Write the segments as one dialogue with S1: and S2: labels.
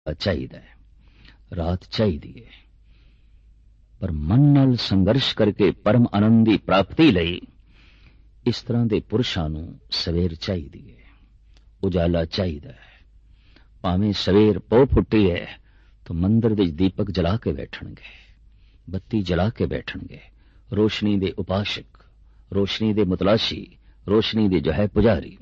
S1: ਚਾਹੀਦਾ ਹੈ, ਰਾਤ ਚਾਹੀਦੀ ਹੈ, ਪਰ ਮਨ ਨਾਲ ਸੰਘਰਸ਼ ਕਰਕੇ ਪਰਮ ਆਨੰਦ ਦੀ ਪ੍ਰਾਪਤੀ ਲਈ ਇਸ ਤਰ੍ਹਾਂ ਦੇ ਪੁਰਸ਼ਾਂ ਨੂੰ ਸਵੇਰ ਚਾਹੀਦੀ ਹੈ, ਉਜਾਲਾ ਚਾਹੀਦਾ ਹੈ। ਭਾਵੇਂ ਸਵੇਰ ਪੋ ਫੁੱਟੀ ਹੈ ਤਾਂ ਮੰਦਰ ਵਿੱਚ ਦੀਪਕ ਜਲਾ ਕੇ ਬੈਠਣਗੇ, ਬੱਤੀ ਜਲਾ ਕੇ ਬੈਠਣਗੇ। ਰੋਸ਼ਨੀ ਦੇ ਉਪਾਸ਼ਕ, ਰੋਸ਼ਨੀ ਦੇ ਮੁਤਲਾਸ਼ੀ, ਰੋਸ਼ਨੀ ਦੇ ਜੋ ਹੈ ਪੁਜਾਰੀ।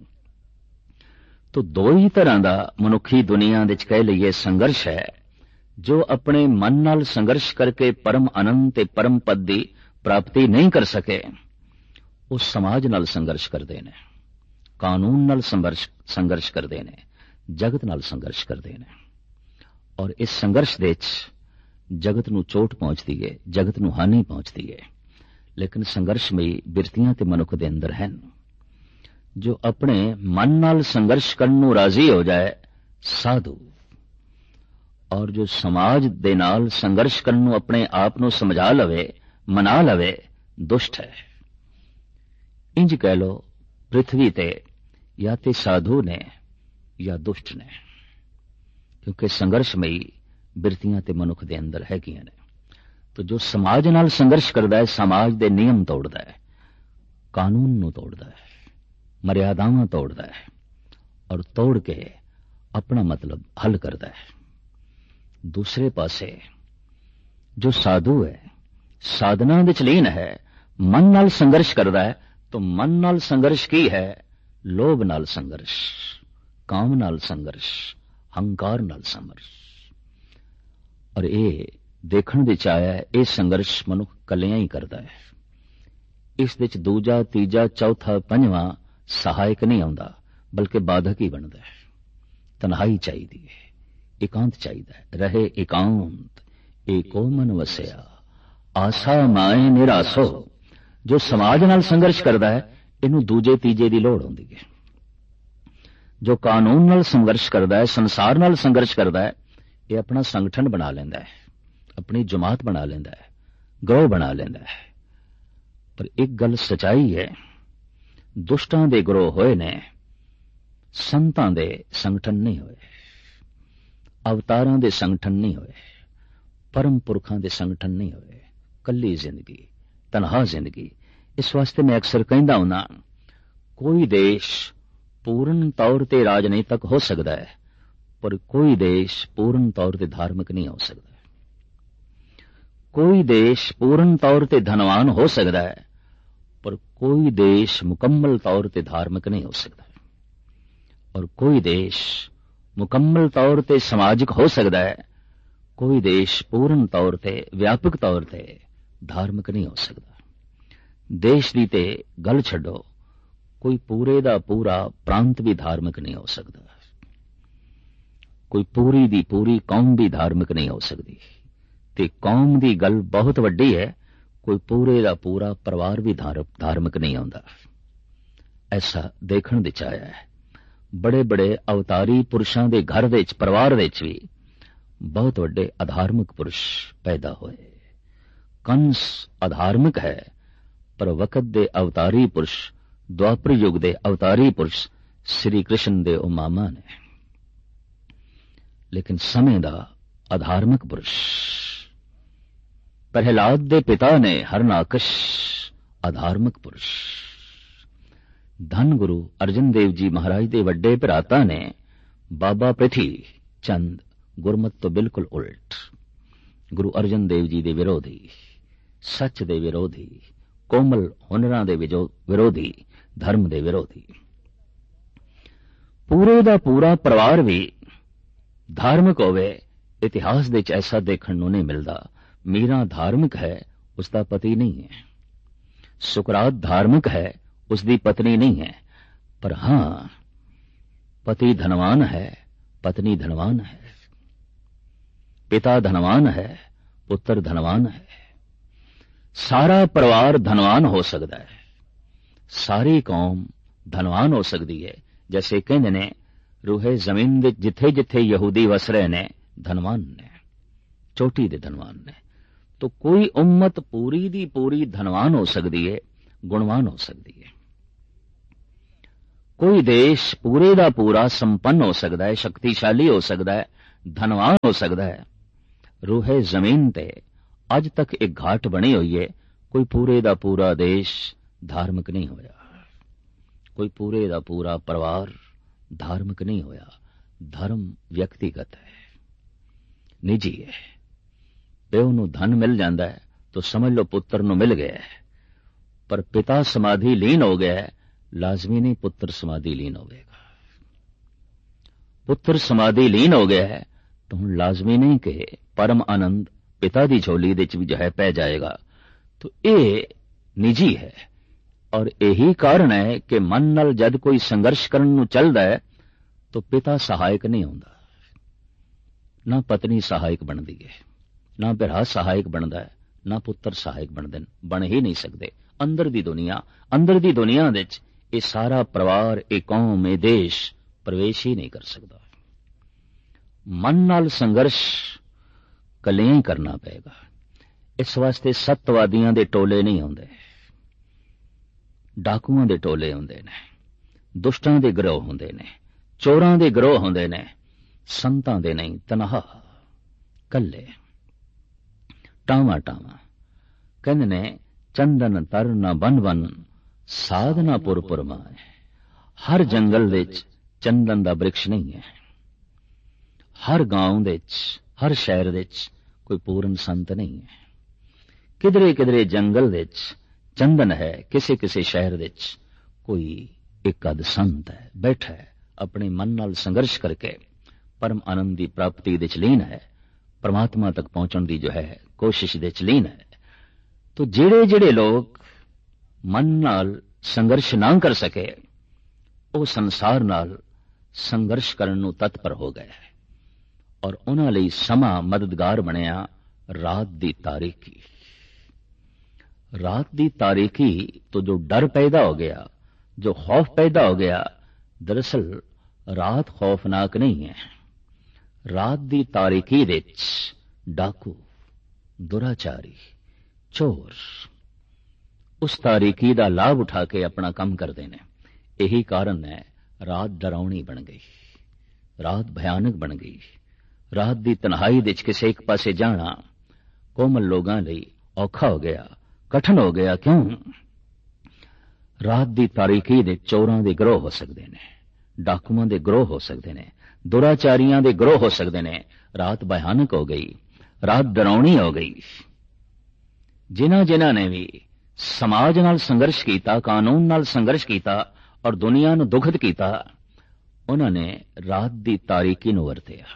S1: ਤੋ ਦੋ ਹੀ ਤਰ੍ਹਾਂ ਦਾ ਮਨੁੱਖੀ ਦੁਨੀਆ ਵਿੱਚ ਕਹਿ ਲਈਏ ਸੰਘਰਸ਼ ਹੈ। ਜੋ ਆਪਣੇ ਮਨ ਨਾਲ ਸੰਘਰਸ਼ ਕਰਕੇ ਪਰਮ ਆਨੰਦ ਤੇ ਪਰਮ ਪਦ ਦੀ ਪ੍ਰਾਪਤੀ ਨਹੀਂ ਕਰ ਸਕੇ, ਉਹ ਸਮਾਜ ਨਾਲ ਸੰਘਰਸ਼ ਕਰਦੇ ਨੇ, ਕਾਨੂੰਨ ਨਾਲ ਸੰਘਰਸ਼ ਕਰਦੇ ਨੇ, ਜਗਤ ਨਾਲ ਸੰਘਰਸ਼ ਕਰਦੇ ਨੇ। ਔਰ ਇਸ ਸੰਘਰਸ਼ ਦੇ ਵਿੱਚ ਜਗਤ ਨੂੰ ਚੋਟ ਪਹੁੰਚਦੀ ਹੈ, ਜਗਤ ਨੂੰ ਹਾਨੀ ਪਹੁੰਚਦੀ ਹੈ। ਲੇਕਿਨ ਸੰਘਰਸ਼ਮਈ ਬਿਰਤੀਆਂ ਤੇ ਮਨੁੱਖ ਦੇ ਅੰਦਰ ਹਨ। ਜੋ ਆਪਣੇ ਮਨ ਨਾਲ ਸੰਘਰਸ਼ ਕਰਨ ਨੂੰ ਰਾਜ਼ੀ ਹੋ ਜਾਏ, ਸਾਧੂ। ਔਰ ਜੋ ਸਮਾਜ ਦੇ ਨਾਲ ਸੰਘਰਸ਼ ਕਰਨ ਨੂੰ ਆਪਣੇ ਆਪ ਨੂੰ ਸਮਝਾ ਲਵੇ, ਮਨਾ ਲਵੇ, ਦੁਸ਼ਟ ਹੈ। ਇੰਜ ਕਹਿ ਲੋ, ਪ੍ਰਿਥਵੀ ਤੇ ਜਾਂ ਤੇ ਸਾਧੂ ਨੇ ਜਾਂ ਦੁਸ਼ਟ ਨੇ, ਕਿਉਂਕਿ ਸੰਘਰਸ਼ਮਈ ਬਿਰਤੀਆਂ ਤੇ ਮਨੁੱਖ ਦੇ ਅੰਦਰ ਹੈਗੀਆਂ ਨੇ। ਤੋ ਜੋ ਸਮਾਜ ਨਾਲ ਸੰਘਰਸ਼ ਕਰਦਾ ਹੈ, ਸਮਾਜ ਦੇ ਨਿਯਮ ਤੋੜਦਾ ਹੈ, ਕਾਨੂੰਨ ਨੂੰ ਤੋੜਦਾ ਹੈ, ਮਰਿਆਦਾਵਾਂ ਤੋੜਦਾ ਹੈ, ਔਰ ਤੋੜ ਕੇ ਆਪਣਾ ਮਤਲਬ ਹੱਲ ਕਰਦਾ ਹੈ। ਦੂਸਰੇ ਪਾਸੇ ਜੋ ਸਾਧੂ ਹੈ, ਸਾਧਨਾ ਵਿੱਚ ਲੀਨ ਹੈ, ਮਨ ਨਾਲ ਸੰਘਰਸ਼ ਕਰਦਾ ਹੈ। ਤਾਂ ਮਨ ਨਾਲ ਸੰਘਰਸ਼ ਕੀ ਹੈ? ਲੋਭ ਨਾਲ ਸੰਘਰਸ਼, ਕਾਮ ਨਾਲ ਸੰਘਰਸ਼, ਹੰਕਾਰ ਨਾਲ ਸੰਘਰਸ਼। ਔਰ ਇਹ ਦੇਖਣ ਵਿੱਚ ਆਇਆ ਹੈ, ਇਹ ਸੰਘਰਸ਼ ਮਨੁੱਖ ਕੱਲਿਆਂ ਹੀ ਕਰਦਾ ਹੈ। ਇਸ ਵਿੱਚ ਦੂਜਾ, ਤੀਜਾ, ਚੌਥਾ, ਪੰਜਵਾਂ ਸਹਾਇਕ ਨਹੀਂ ਆਉਂਦਾ, ਬਲਕਿ ਬਾਧਕ ਹੀ ਬਣਦਾ ਹੈ। ਤਨਹਾਈ ਚਾਹੀਦੀ ਹੈ, ਇਕਾਂਤ ਚਾਹੀਦਾ ਹੈ। ਰਹੇ ਇਕਾਂਤ ਏਕੋ ਮਨ ਵਸਿਆ, ਆਸਾ ਮਾਏ ਨਿਰਾਸੋ। ਜੋ ਸਮਾਜ ਨਾਲ ਸੰਘਰਸ਼ ਕਰਦਾ ਹੈ, ਇਹਨੂੰ ਦੂਜੇ ਤੀਜੇ ਦੀ ਲੋੜ ਹੁੰਦੀ ਹੈ। ਜੋ ਕਾਨੂੰਨ ਨਾਲ ਸੰਘਰਸ਼ ਕਰਦਾ ਹੈ, ਸੰਸਾਰ ਨਾਲ ਸੰਘਰਸ਼ ਕਰਦਾ ਹੈ, ਇਹ ਆਪਣਾ ਸੰਗਠਨ ਬਣਾ ਲੈਂਦਾ ਹੈ, ਆਪਣੀ ਜਮਾਤ ਬਣਾ ਲੈਂਦਾ ਹੈ, ਗਰੋਹ ਬਣਾ ਲੈਂਦਾ ਹੈ। ਪਰ ਇੱਕ ਗੱਲ ਸਚਾਈ ਹੈ, ਦੁਸ਼ਟਾਂ ਦੇ ਗਰੋਹ ਹੋਏ ਨੇ, ਸੰਤਾਂ ਦੇ ਸੰਗਠਨ ਨਹੀਂ ਹੋਏ, ਅਵਤਾਰਾਂ ਦੇ ਸੰਗਠਨ ਨਹੀਂ ਹੋਏ, ਪਰਮ ਪੁਰਖਾਂ ਦੇ ਸੰਗਠਨ ਨਹੀਂ ਹੋਏ। ਕੱਲੀ ਜ਼ਿੰਦਗੀ, ਤਨਹਾ ਜ਼ਿੰਦਗੀ। ਇਸ ਵਾਸਤੇ ਮੈਂ ਅਕਸਰ ਕਹਿੰਦਾ ਹੁన్నా, ਕੋਈ ਦੇਸ਼ ਪੂਰਨ ਤੌਰ ਤੇ ਰਾਜਨੀਤਕ ਹੋ ਸਕਦਾ ਹੈ, ਪਰ ਕੋਈ ਦੇਸ਼ ਪੂਰਨ ਤੌਰ ਤੇ ਧਾਰਮਿਕ ਨਹੀਂ ਹੋ ਸਕਦਾ। ਕੋਈ ਦੇਸ਼ ਪੂਰਨ ਤੌਰ ਤੇ ਧਨਵਾਨ ਹੋ ਸਕਦਾ ਹੈ, ਪਰ ਕੋਈ ਦੇਸ਼ ਮੁਕੰਮਲ ਤੌਰ ਤੇ ਧਾਰਮਿਕ ਨਹੀਂ ਹੋ ਸਕਦਾ। ਔਰ ਕੋਈ ਦੇਸ਼ ਮੁਕੰਮਲ ਤੌਰ ਤੇ ਸਮਾਜਿਕ ਹੋ ਸਕਦਾ ਹੈ, ਕੋਈ ਦੇਸ਼ ਪੂਰਨ ਤੌਰ ਤੇ, ਵਿਆਪਕ ਤੌਰ ਤੇ ਧਾਰਮਿਕ ਨਹੀਂ ਹੋ ਸਕਦਾ। ਦੇਸ਼ ਦੀ ਤੇ ਗੱਲ ਛੱਡੋ, ਕੋਈ ਪੂਰੇ ਦਾ ਪੂਰਾ ਪ੍ਰਾਂਤ ਵੀ ਧਾਰਮਿਕ ਨਹੀਂ ਹੋ ਸਕਦਾ। ਕੋਈ ਪੂਰੀ ਦੀ ਪੂਰੀ ਕੌਮ ਵੀ ਧਾਰਮਿਕ ਨਹੀਂ ਹੋ ਸਕਦੀ। ਤੇ ਕੌਮ ਦੀ ਗੱਲ ਬਹੁਤ ਵੱਡੀ ਹੈ, ਕੋਈ ਪੂਰੇ ਦਾ ਪੂਰਾ ਪਰਿਵਾਰ ਵੀ ਧਾਰਮਿਕ ਨਹੀਂ ਆਉਂਦਾ। ਐਸਾ ਦੇਖਣ ਵਿੱਚ ਆਇਆ ਹੈ। ਬੜੇ ਬੜੇ ਅਵਤਾਰੀ ਪੁਰਸ਼ਾਂ ਦੇ ਘਰ ਵਿੱਚ, ਪਰਿਵਾਰ ਵਿੱਚ ਵੀ ਬਹੁਤ ਵੱਡੇ ਅਧਾਰਮਿਕ ਪੁਰਸ਼ ਪੈਦਾ ਹੋਏ। ਕੰਸ ਅਧਾਰਮਿਕ ਹੈ, ਪਰ ਵਕਤ ਦੇ ਅਵਤਾਰੀ ਪੁਰਸ਼, ਦੁਆਪਰ ਯੁੱਗ ਦੇ ਅਵਤਾਰੀ ਪੁਰਸ਼ ਸ੍ਰੀ ਕ੍ਰਿਸ਼ਨ ਦੇ ਉਹ ਮਾਮਾ ਨੇ। ਲੇਕਿਨ ਸਮੇਂ ਦਾ ਅਧਾਰਮਿਕ ਪੁਰਸ਼ ਪ੍ਰਹਿਲਾਦ ਦੇ ਪਿਤਾ ਨੇ ਹਰਨਾਕਸ਼, ਅਧਾਰਮਿਕ ਪੁਰਸ਼। ਧੰਨ ਗੁਰੂ ਅਰਜਨ ਦੇਵ ਜੀ ਮਹਾਰਾਜ ਦੇ ਵੱਡੇ ਭਰਾਤਾ ਨੇ ਬਾਬਾ ਪ੍ਰਿਥੀ ਚੰਦ, ਗੁਰਮਤ ਤੋਂ ਬਿਲਕੁਲ ਉਲਟ। ਗੁਰੂ ਅਰਜਨ ਦੇਵ ਜੀ ਦੇ ਵਿਰੋਧੀ, ਸੱਚ ਦੇ ਵਿਰੋਧੀ, ਕੋਮਲ ਹੁਨਰਾਂ ਦੇ ਵਿਰੋਧੀ, ਧਰਮ ਦੇ ਵਿਰੋਧੀ। ਪੂਰੇ ਦਾ ਪੂਰਾ ਪਰਿਵਾਰ ਵੀ ਧਾਰਮਿਕ ਹੋਵੇ, ਇਤਿਹਾਸ ਦੇ ਵਿੱਚ ਐਸਾ ਦੇਖਣ ਨੂੰ ਨਹੀਂ ਮਿਲਦਾ। ਮੀਰਾ ਧਾਰਮਿਕ ਹੈ, ਉਸ ਦਾ ਪਤੀ ਨਹੀਂ ਹੈ। ਸੁਕਰਾਤ ਧਾਰਮਿਕ ਹੈ, ਉਸ ਦੀ ਪਤਨੀ ਨਹੀਂ ਹੈ। ਪਰ ਹਾਂ, ਪਤੀ ਧਨਵਾਨ ਹੈ, ਪਤਨੀ ਧਨਵਾਨ ਹੈ। ਪਿਤਾ ਧਨਵਾਨ ਹੈ, ਪੁੱਤਰ ਧਨਵਾਨ ਹੈ। ਸਾਰਾ ਪਰਿਵਾਰ ਧਨਵਾਨ ਹੋ ਸਕਦਾ ਹੈ, ਸਾਰੀ ਕੌਮ ਧਨਵਾਨ ਹੋ ਸਕਦੀ ਹੈ। ਜੈਸੇ ਕਹਿੰਦੇ ਨੇ, ਰੂਹੇ ਜ਼ਮੀਨ ਵਿੱਚ ਜਿੱਥੇ ਜਿੱਥੇ ਯਹੂਦੀ ਵਸ ਰਹੇ ਨੇ, ਧਨਵਾਨ ਨੇ, ਚੋਟੀ ਦੇ ਧਨਵਾਨ ਨੇ। ਤਾਂ ਕੋਈ ਉਮਤ ਪੂਰੀ ਦੀ ਪੂਰੀ ਧਨਵਾਨ ਹੋ ਸਕਦੀ ਹੈ, ਗੁਣਵਾਨ ਹੋ ਸਕਦੀ ਹੈ। ਕੋਈ ਦੇਸ਼ ਪੂਰੇ ਦਾ ਪੂਰਾ ਸੰਪੰਨ ਹੋ ਸਕਦਾ ਹੈ, ਸ਼ਕਤੀਸ਼ਾਲੀ ਹੋ ਸਕਦਾ ਹੈ, ਧਨਵਾਨ ਹੋ ਸਕਦਾ ਹੈ। ਰੂਹੇ ਜ਼ਮੀਨ ਤੇ ਅੱਜ ਤੱਕ ਇੱਕ ਘਾਟ ਬਣੀ ਹੋਈ ਹੈ, ਕੋਈ ਪੂਰੇ ਦਾ ਪੂਰਾ ਦੇਸ਼ ਧਾਰਮਿਕ ਨਹੀਂ ਹੋਇਆ, ਕੋਈ ਪੂਰੇ ਦਾ ਪੂਰਾ ਪਰਿਵਾਰ ਧਾਰਮਿਕ ਨਹੀਂ ਹੋਇਆ। ਧਰਮ ਵਿਅਕਤੀਗਤ ਹੈ, ਨਿੱਜੀ ਹੈ। ਪਿਓ ਨੂੰ ਧਨ ਮਿਲ ਜਾਂਦਾ ਹੈ ਤਾਂ ਸਮਝ ਲਓ ਪੁੱਤਰ ਨੂੰ ਮਿਲ ਗਿਆ ਹੈ, ਪਰ ਪਿਤਾ ਸਮਾਧੀ ਲੀਨ ਹੋ ਗਿਆ ਹੈ, ਲਾਜ਼ਮੀ ਨਹੀਂ ਪੁੱਤਰ ਸਮਾਧੀ ਲੀਨ ਹੋਵੇਗਾ। ਪੁੱਤਰ ਸਮਾਧੀ ਲੀਨ ਹੋ ਗਿਆ ਹੈ ਤਾਂ ਹੁਣ ਲਾਜ਼ਮੀ ਨਹੀਂ ਕਿ ਪਰਮ ਆਨੰਦ ਪਿਤਾ ਦੀ ਝੋਲੀ ਦੇ ਵਿੱਚ ਵੀ ਜੋ ਹੈ ਪੈ ਜਾਏਗਾ। ਤਾਂ ਇਹ ਨਿੱਜੀ ਹੈ, ਔਰ ਇਹੀ ਕਾਰਨ ਹੈ ਕਿ ਮਨ ਨਾਲ ਜਦ ਕੋਈ ਸੰਘਰਸ਼ ਕਰਨ ਨੂੰ ਚੱਲਦਾ ਹੈ ਤਾਂ ਪਿਤਾ ਸਹਾਇਕ ਨਹੀਂ ਹੁੰਦਾ, ਨਾ ਪਤਨੀ ਸਹਾਇਕ ਬਣਦੀ ਹੈ, ਨਾ ਭਰਾ ਸਹਾਇਕ ਬਣਦਾ ਹੈ, ਨਾ ਪੁੱਤਰ ਸਹਾਇਕ ਬਣਦੇ, ਬਣ ਹੀ ਨਹੀਂ ਸਕਦੇ। ਅੰਦਰ ਦੀ ਦੁਨੀਆ ਵਿੱਚ ਇਹ ਸਾਰਾ ਪਰਿਵਾਰ, ਇਹ ਕੌਮ, ਇਹ ਦੇਸ਼ ਪ੍ਰਵੇਸ਼ ਹੀ ਨਹੀਂ ਕਰ ਸਕਦਾ। ਮਨ ਨਾਲ ਸੰਘਰਸ਼ ਕੱਲਿਆਂ ਹੀ ਕਰਨਾ ਪਏਗਾ। ਇਸ ਵਾਸਤੇ ਸੱਤਵਾਦੀਆਂ ਦੇ ਟੋਲੇ ਨਹੀਂ ਆਉਂਦੇ, ਡਾਕੂਆਂ ਦੇ ਟੋਲੇ ਹੁੰਦੇ ਨੇ, ਦੁਸ਼ਟਾਂ ਦੇ ਗਰੋਹ ਹੁੰਦੇ ਨੇ, ਚੋਰਾਂ ਦੇ ਗਰੋਹ ਹੁੰਦੇ ਨੇ, ਸੰਤਾਂ ਦੇ ਨਹੀਂ। ਤਨਹਾ ਕੱਲੇ ਟਾਵਾਂ ਕਹਿੰਦੇ ਨੇ ਚੰਦਨ ਤਰਨ ਬਨ ਬਨ ਸਾਧਨਾ ਪੁਰ ਮਾਏ। ਹਰ ਜੰਗਲ ਵਿੱਚ ਚੰਦਨ ਦਾ ਬ੍ਰਿਕਸ਼ ਨਹੀਂ ਹੈ, ਹਰ ਗਾਉਂ ਵਿੱਚ, ਹਰ ਸ਼ਹਿਰ ਵਿੱਚ ਕੋਈ ਪੂਰਨ ਸੰਤ ਨਹੀਂ ਹੈ। ਕਿਧਰੇ ਜੰਗਲ ਵਿੱਚ ਚੰਦਨ ਹੈ, ਕਿਸੇ ਸ਼ਹਿਰ ਵਿੱਚ ਕੋਈ ਇੱਕ ਅੱਧ ਸੰਤ ਹੈ, ਬੈਠਾ ਹੈ, ਆਪਣੇ ਮਨ ਨਾਲ ਸੰਘਰਸ਼ ਕਰਕੇ ਪਰਮ ਆਨੰਦ ਦੀ ਪ੍ਰਾਪਤੀ ਦੇ ਚ ਲੀਨ ਹੈ, ਪਰਮਾਤਮਾ ਤੱਕ ਪਹੁੰਚਣ ਦੀ ਜੋ ਹੈ ਕੋਸ਼ਿਸ਼ ਦੇ ਚ ਲੀਨ ਹੈ। ਤੋ ਜਿਹੜੇ ਲੋਕ ਮਨ ਨਾਲ ਸੰਘਰਸ਼ ਨਾ ਕਰ ਸਕੇ, ਉਹ ਸੰਸਾਰ ਨਾਲ ਸੰਘਰਸ਼ ਕਰਨ ਨੂੰ ਤਤਪਰ ਹੋ ਗਏ, ਔਰ ਉਹਨਾਂ ਲਈ ਸਮਾਂ ਮਦਦਗਾਰ ਬਣਿਆ ਰਾਤ ਦੀ ਤਾਰੀਕੀ। रात दी तारीकी तो जो डर पैदा हो गया, जो खौफ पैदा हो गया, दरअसल रात खौफनाक नहीं है। रात दी तारीकी विच डाकू, दुराचारी, चोर उस तारीकी का लाभ उठा के अपना काम करते हैं। यही कारण है रात डरावनी बन गई, रात भयानक बन गई। रात की तन्हाई विच किसी एक पासे जाना कोमल लोगों लई औखा हो गया, कठिन हो गया। क्यों? रात की तारीकी दे चोरां दे ग्रोह हो सकते हैं, डाकुआं दे ग्रोह हो सकते हैं, दुराचारियां दे ग्रोह हो सकते हैं। रात भयानक हो गई, रात डरावनी हो गई। जिन्हां ने भी समाज नाल संघर्ष किया, कानून नाल संघर्ष किया और दुनिया नूं दुखद किया, उन्होंने रात की तारीकी नूं वरतिया।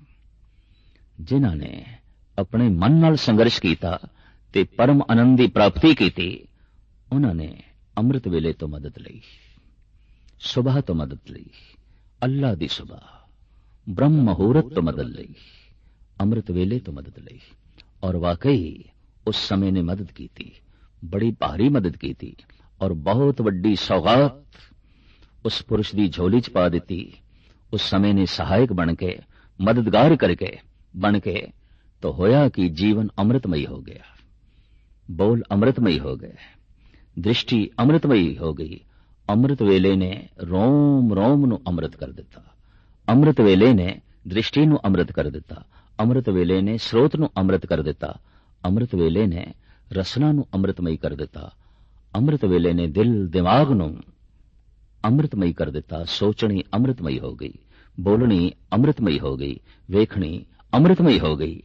S1: जिन्हां ने अपने मन नाल संघर्ष किया ते परम आनंद की प्राप्ति की, उन्होंने अमृत वेले तो मदद लई, सुबह तो मदद लई, अल्लाह दी सुबह, ब्रह्म मुहूर्त तो मदद लई, अमृत वेले तो मदद लई। और वाकई उस समय ने मदद की थी, बड़ी भारी मदद की थी, और बहुत वड्डी सौगात उस पुरुष की झोली च पा दी। उस समय ने सहायक बन के, मददगार करके बन के, तो होया कि जीवन अमृतमयी हो गया, बोल अमृतमयी हो गए, दृष्टि अमृतमयी हो गई। अमृत वेले ने रोम रोम नूं अमृत कर दिता, अमृत वेले ने दृष्टि नूं अमृत कर दिता, अमृत वेले ने स्रोत नूं अमृत कर दिता, अमृत वेले ने रसना नूं अमृतमयी कर दिता, अमृत वेले ने दिल दिमाग नूं अमृतमयी कर दिता। सोचनी अमृतमयी हो गई, बोलनी अमृतमयी हो गई, वेखनी अमृतमयी हो गई।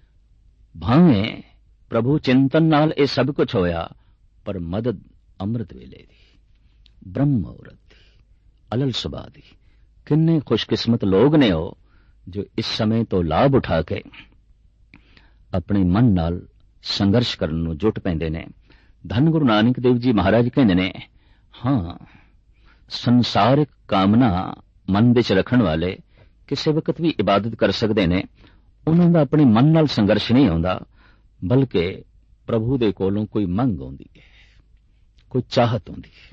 S1: भावें प्रभु चिंतन नाल ये सब कुछ होया, पर मदद अमृत वेले दी, ब्रह्म मुहूर्त दी, अलल सुबह दी। किन्ने खुशकिस्मत लोग ने हो जो इस समय तो लाभ उठा के अपने मन नाल संघर्ष करन नूं जुट पैंदे ने। धन गुरु नानक देव जी महाराज कहंदे ने, हाँ, संसारिक कामना मन विच रखण वाले किसी वक्त भी इबादत कर सकते ने। उन्हां दा अपने मन नाल संघर्ष नहीं होंदा, बल्कि प्रभु दे कोलों कोई मंग आउंदी है, कोई चाहत आउंदी है।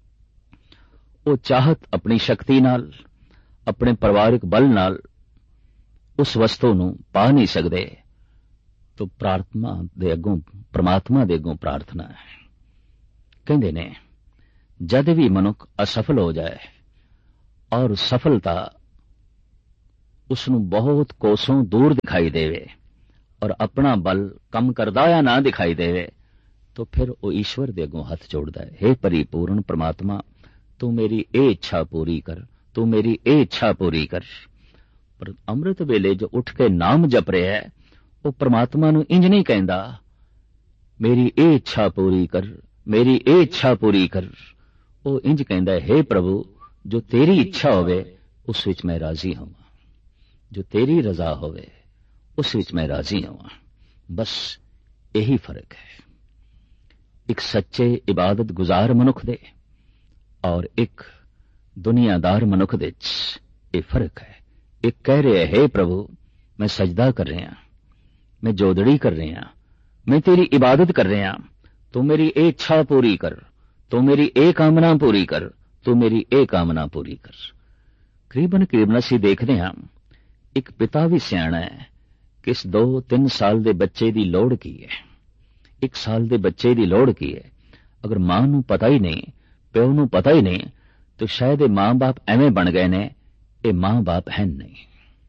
S1: वो चाहत अपनी शक्ति नाल, अपने परिवारिक बल नाल उस वस्तु नूं पा नहीं सकते, तो प्रार्थना दे अगों, परमात्मा दे अगों प्रार्थना है। कहंदे ने जद भी मनुख असफल हो जाए और सफलता उसनूं बहुत कोसों दूर दिखाई देवे और अपना बल कम करदा या ना दिखाई देवे, तो फिर वो ईश्वर दे अगों हथ जोड़दा है, हे परिपूर्ण परमात्मा तू मेरी ए इच्छा पूरी कर, तू मेरी ए इच्छा पूरी कर। पर अमृत वेले जो उठ के नाम जप रहा है वो परमात्मा नूं इंज नहीं कहंदा मेरी ए इच्छा पूरी कर, मेरी ए इच्छा पूरी कर। वो इंज कहंदा है, हे प्रभु जो तेरी इच्छा होवे उस विच मैं राजी होवां, जो तेरी रजा होवे उस विच मैं राजी होवां। बस यही फर्क है एक सच्चे इबादत गुजार मनुख दे और एक दुनियादार मनुख दे ये फर्क है। एक कह रहे हे प्रभु मैं सजदा कर रहा, मैं जोदड़ी कर रहा, मैं तेरी इबादत कर रहा, तू मेरी ए इच्छा पूरी कर, तू मेरी ए कामना पूरी कर, तू मेरी ए कामना पूरी कर। करीबन असीं देखदे हां एक पिता भी सियाणा है कि इस 2-3 साल दे बच्चे दी लोड़ की है, 1 साल दे बच्चे दी लोड़ की है। अगर मां नूं पता ही नहीं, प्यो नूं पता ही नहीं, तो शायद ये मां बाप एवें बन गए ने, ये मां बाप है नहीं।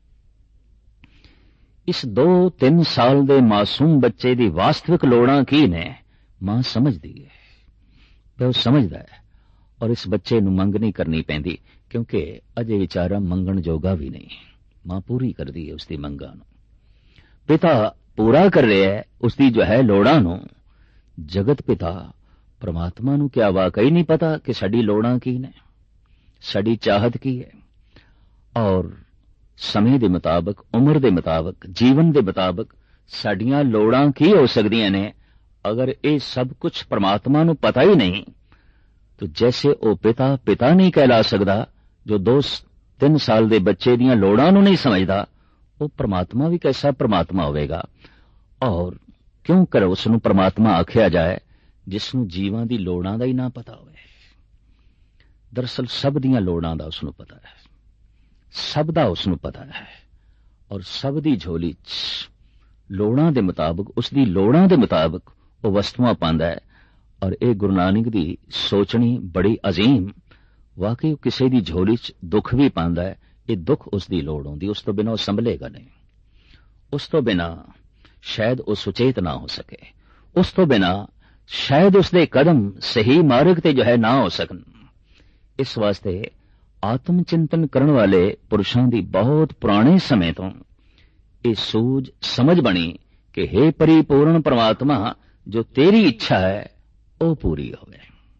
S1: इस 2-3 साल दे मासूम बच्चे दी वास्तविक लोड़ां की ने मां समझदी है, प्यो समझदा है, और इस बच्चे नूं मंग नहीं करनी पैंदी क्योंकि अजे विचारा मंगण जोगा भी नहीं। मां पूरी करदी है उसदी मंगां नूं, पिता पूरा कर रहा है उसकी जो है लोड़ां नूं। जगत पिता परमात्मा नूं क्या वाकई नहीं पता कि साडी लोड़ां की ने, साडी चाहत की है, और समय दे मुताबिक, उम्र दे मुताबिक, जीवन दे मुताबिक साडियां लोड़ां की हो सकदियां ने। अगर ये सब कुछ परमात्मा नूं पता ही नहीं तो जैसे वो पिता पिता नहीं कहला सकदा जो 2-3 साल दे बच्चे दियां लोड़ां नूं नहीं समझदा, वो परमात्मा भी कैसा परमात्मा होवेगा। और क्यों कर उसनूं परमात्मा आख्या जाए जिसनूं जीवां दी लोड़ां दा ही ना पता होवे। दरअसल सब दियां लोड़ां दा उसनूं पता है, सब दा उसनूं पता है, और सब दी झोली च लोड़ां दे मुताबिक, उसदी लोड़ां दे मुताबिक वो वस्तुआं पांदा है। और ये गुरु नानक दी सोचनी बड़ी अजीम, वाकई किसी दी झोली च दुख भी पांदा है, ये दुख उसदी लोड़ होंदी, उस तो बिना वो संभलेगा नहीं, उस तो बिना शायद वो सुचेत ना हो सके, उस तो बिना शायद उसके कदम सही मार्ग ते जो है ना हो सकन। इस वास्ते आत्म चिंतन करने वाले पुरुषों की बहुत पुराने समय तो ये सूझ समझ बनी कि हे परिपूर्ण परमात्मा जो तेरी इच्छा है वो पूरी होवे।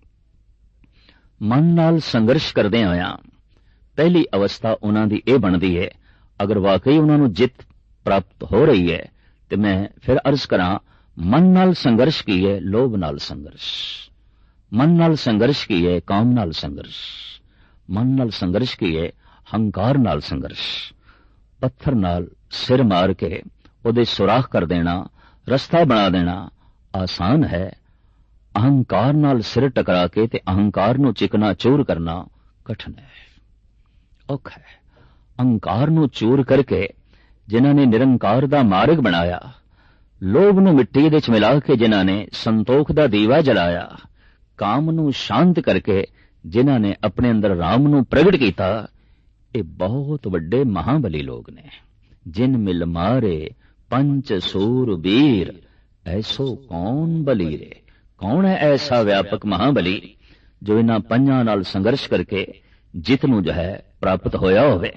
S1: मन नाल संघर्ष करदे होया पहली अवस्था उन्हां दी ये बनदी है, अगर वाकई उन्हां नूं जित प्राप्त हो रही है तो मैं फिर अर्ज करां, मन नाल संघर्ष की है, लोभ नाल संघर्ष, मन नाल संघर्ष की है, काम नाल संघर्ष, मन नाल संघर्ष की है, हंकार नाल संघर्ष। पत्थर नाल सिर मार के उहदे सुराख कर देना, रस्ता बना देना आसान है, अहंकार नाल सिर टकरा के ते अहंकार नूं चिकना चूर करना कठिन है, औखा है। अहंकार नूं चूर करके जिन्हां ने निरंकार दा मार्ग बनाया, लोभ नूं मिट्टी दे च मिला के जिन्हां ने संतोख दा दीवा जलाया, काम नूं शांत करके जिन्हां ने अपने अंदर राम नूं प्रगट कीता, ये बहुत वड्डे महाबली लोग ने। जिन मिल मारे पंच सूर वीर ऐसो कौन बली रे। कौन है ऐसा व्यापक महाबली जो इन्हां पंजां नाल संघर्ष करके जित नूं जो है प्राप्त होया होवे।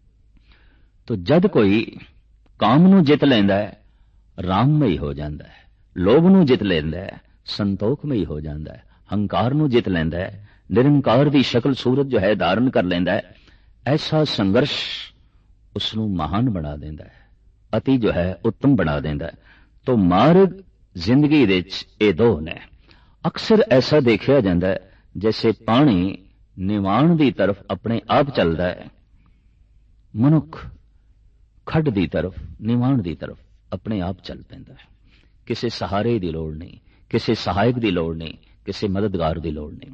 S1: तो जद कोई काम नूं जित लैंदा है राममई हो जांदा है, लोभ नूं जित लैंदा है संतोखमई हो जांदा है, हंकार नूं जित लैंदा है निरंकार दी शक्ल सूरत जो है धारण कर लैंदा है। ऐसा संघर्ष उसनूं महान बना देंदा है, अति जो है उत्तम बना देंदा है। तो मार्ग जिंदगी दे विच ये दो ने। अक्सर ऐसा देखा जाता है जैसे पानी निवाण की तरफ अपने आप चलता है, मनुख खड्ड की तरफ निवाण की तरफ अपने आप चल पैंदा है। किसी सहारे की लोड़ नहीं, किसी सहायक की लोड़ नहीं, किसी मददगार की लोड़ नहीं।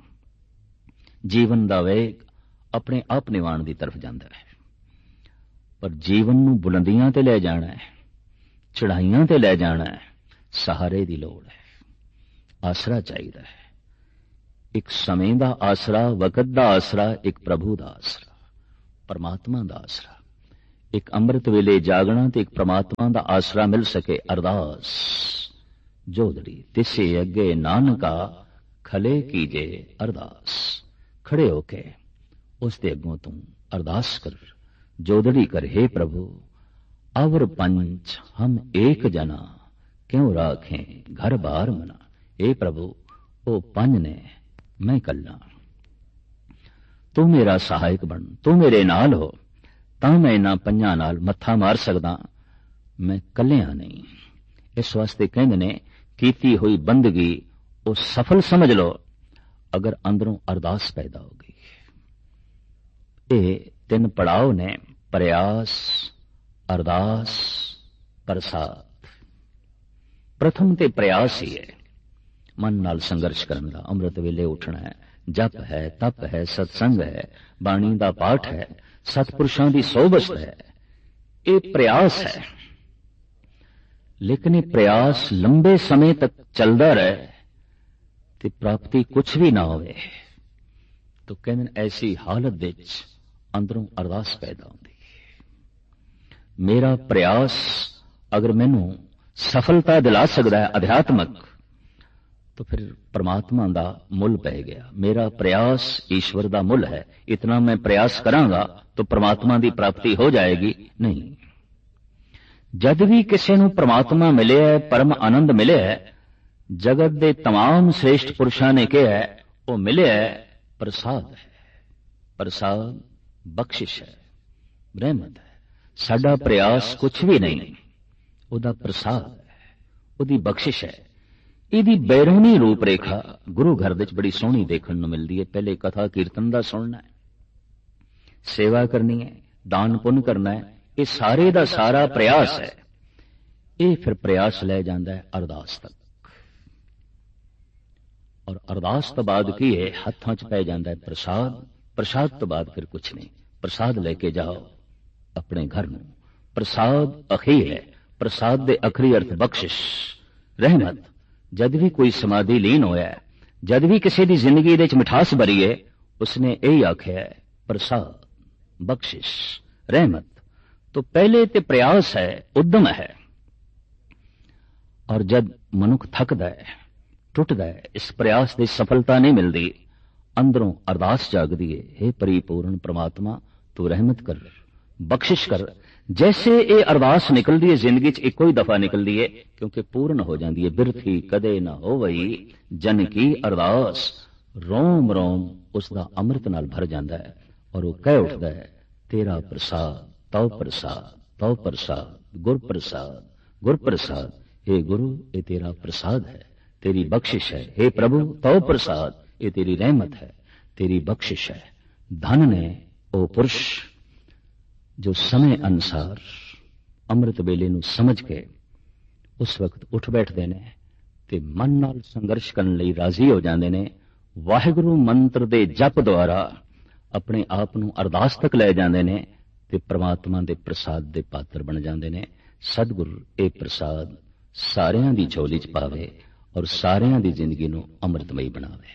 S1: जीवन का वेग अपने आप निवाण की तरफ जाता है। पर जीवन नूं बुलंदियां ते ले जाना है, चढ़ाइयां ते ले जाना है, सहारे की लोड़ है, आसरा चाहिए है। एक समय का आसरा, वकत का आसरा, एक प्रभु का आसरा, परमात्मा का आसरा। ਇੱਕ ਅੰਮ੍ਰਿਤ ਵੇਲੇ ਜਾਗਣਾ ਤੇ ਇੱਕ ਪ੍ਰਮਾਤਮਾ ਦਾ ਆਸਰਾ ਮਿਲ ਸਕੇ। ਅਰਦਾਸ ਜੋਦੜੀ ਤਿਸੇ ਅੱਗੇ ਨਾਨਕਾ ਖਲੇ ਕੀਜੇ ਅਰਦਾਸ। ਖੜੇ ਹੋ ਕੇ ਉਸ ਦੇ ਅੱਗੋਂ ਤੂੰ ਅਰਦਾਸ ਕਰ, ਜੋਦੜੀ ਕਰ, हे प्रभु अवर पंच हम एक जना क्यों राखें घर बार मना। हे प्रभु ओ पंज ने मैं कल्ला, तू मेरा सहायक बन, तू मेरे नाल हो तां मैं इन्हां पंजां नाल मत्था मार सकदा, मैं कल्लिया नहीं। इस वास्ते कहंदे ने कीती हुई बंदगी ओ सफल समझ लो अगर अंदरों अरदास पैदा हो गई। ये तीन पड़ाव ने, प्रयास, अरदास, प्रसाद। प्रथम ते प्रयास ही है, मन नाल संघर्ष करन दा। अमृत वेले उठना है, जप है, तप है, सत्संग है, बाणी दा पाठ है, सतपुरुषां दी सोबत है, ये प्रयास है। लेकिन ये प्रयास लंबे समय तक चलता रहे ते प्राप्ति कुछ भी ना होवे तो कहते ऐसी हालत विच अंदरों अरदास पैदा होती है। मेरा प्रयास अगर मैनू सफलता दिला सकता है अध्यात्मक, तो फिर परमात्मा दा मुल पै गया। मेरा प्रयास ईश्वर दा मुल है। इतना मैं प्रयास करांगा तो परमात्मा दी प्राप्ति हो जाएगी नहीं। जद भी किसी नूं परमात्मा मिले है, परम आनंद मिले है, जगत दे तमाम श्रेष्ठ पुरुषां ने कहा है वो मिले है प्रसाद है। प्रसाद बख्शिश है, रहमत है। साडा प्रयास कुछ भी नहीं, उहदा प्रसाद है, उहदी बख्शिश है। इहदी बैरूनी रूप रेखा गुरु घर विच बड़ी सोहनी देखण नूं मिलदी है। पहले कथा कीर्तन दा सुनना है, सेवा करनी है, दान पुण्य करना है, ये सारे दा सारा प्रयास है। ये फिर प्रयास लै जांदा है अरदास तक, और अरदास तो बाद की है हत्थां च पै जांदा है प्रसाद। प्रसाद तो बाद फिर कुछ नहीं। प्रसाद लेके जाओ अपने घर नूं। प्रसाद अखीर है। प्रसाद दे अखरी अर्थ बख्शिश, रहमत। जद भी कोई समाधि लीन होया, जद भी किसी दी जिंदगी दे विच मिठास भरी है, उसने यही आख्या है प्रसाद, बख्शिश, रहमत। तो पहले ते प्रयास है, उद्यम है। और जब मनुख थकदा है, टुटदा है, इस प्रयास की सफलता नहीं मिलती, अंदरों अरदास जागदी है, हे परिपूर्ण परमात्मा तू रहमत कर, बख्शिश कर। जैसे ये अरदास निकलती है जिंदगी च इको ही दफा निकलती है, क्योंकि पूर्ण हो जाती है। बिरथी कदे ना होवई जन की अरदास, रोम रोम उसका अमृत नाल भर जाता है और वो कह उठता है तेरा प्रसाद तौ प्रसाद, तौ प्रसाद, गुर प्रसाद, गुर प्रसाद। हे गुरु ये तेरा प्रसाद है, तेरी बख्शिश है। हे प्रभु तौ प्रसाद, ये तेरी रहमत है, तेरी बख्शिश है। धन ने ओ पुरुष जो समय अनुसार अमृत वेले नूं समझ के उस वक्त उठ बैठते ने ते मन नाल संघर्ष करने लई राजी हो जाते ने। वाहिगुरु मंत्र दे जप द्वारा अपने आप नूं अरदास तक लै जाते ने ते परमात्मा दे प्रसाद दे पात्र बन जाते ने। सतगुरु ये प्रसाद सारियां दी झोली च पावे और सारियां दी जिंदगी नूं अमृतमई बनावे।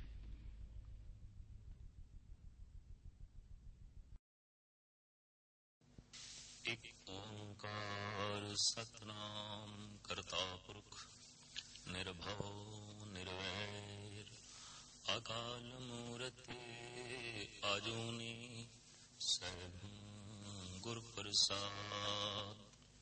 S2: सतनाम करता पुरख निर्भव निर्वैर अकाल मूर्ति आजूनी सैभं गुर प्रसाद।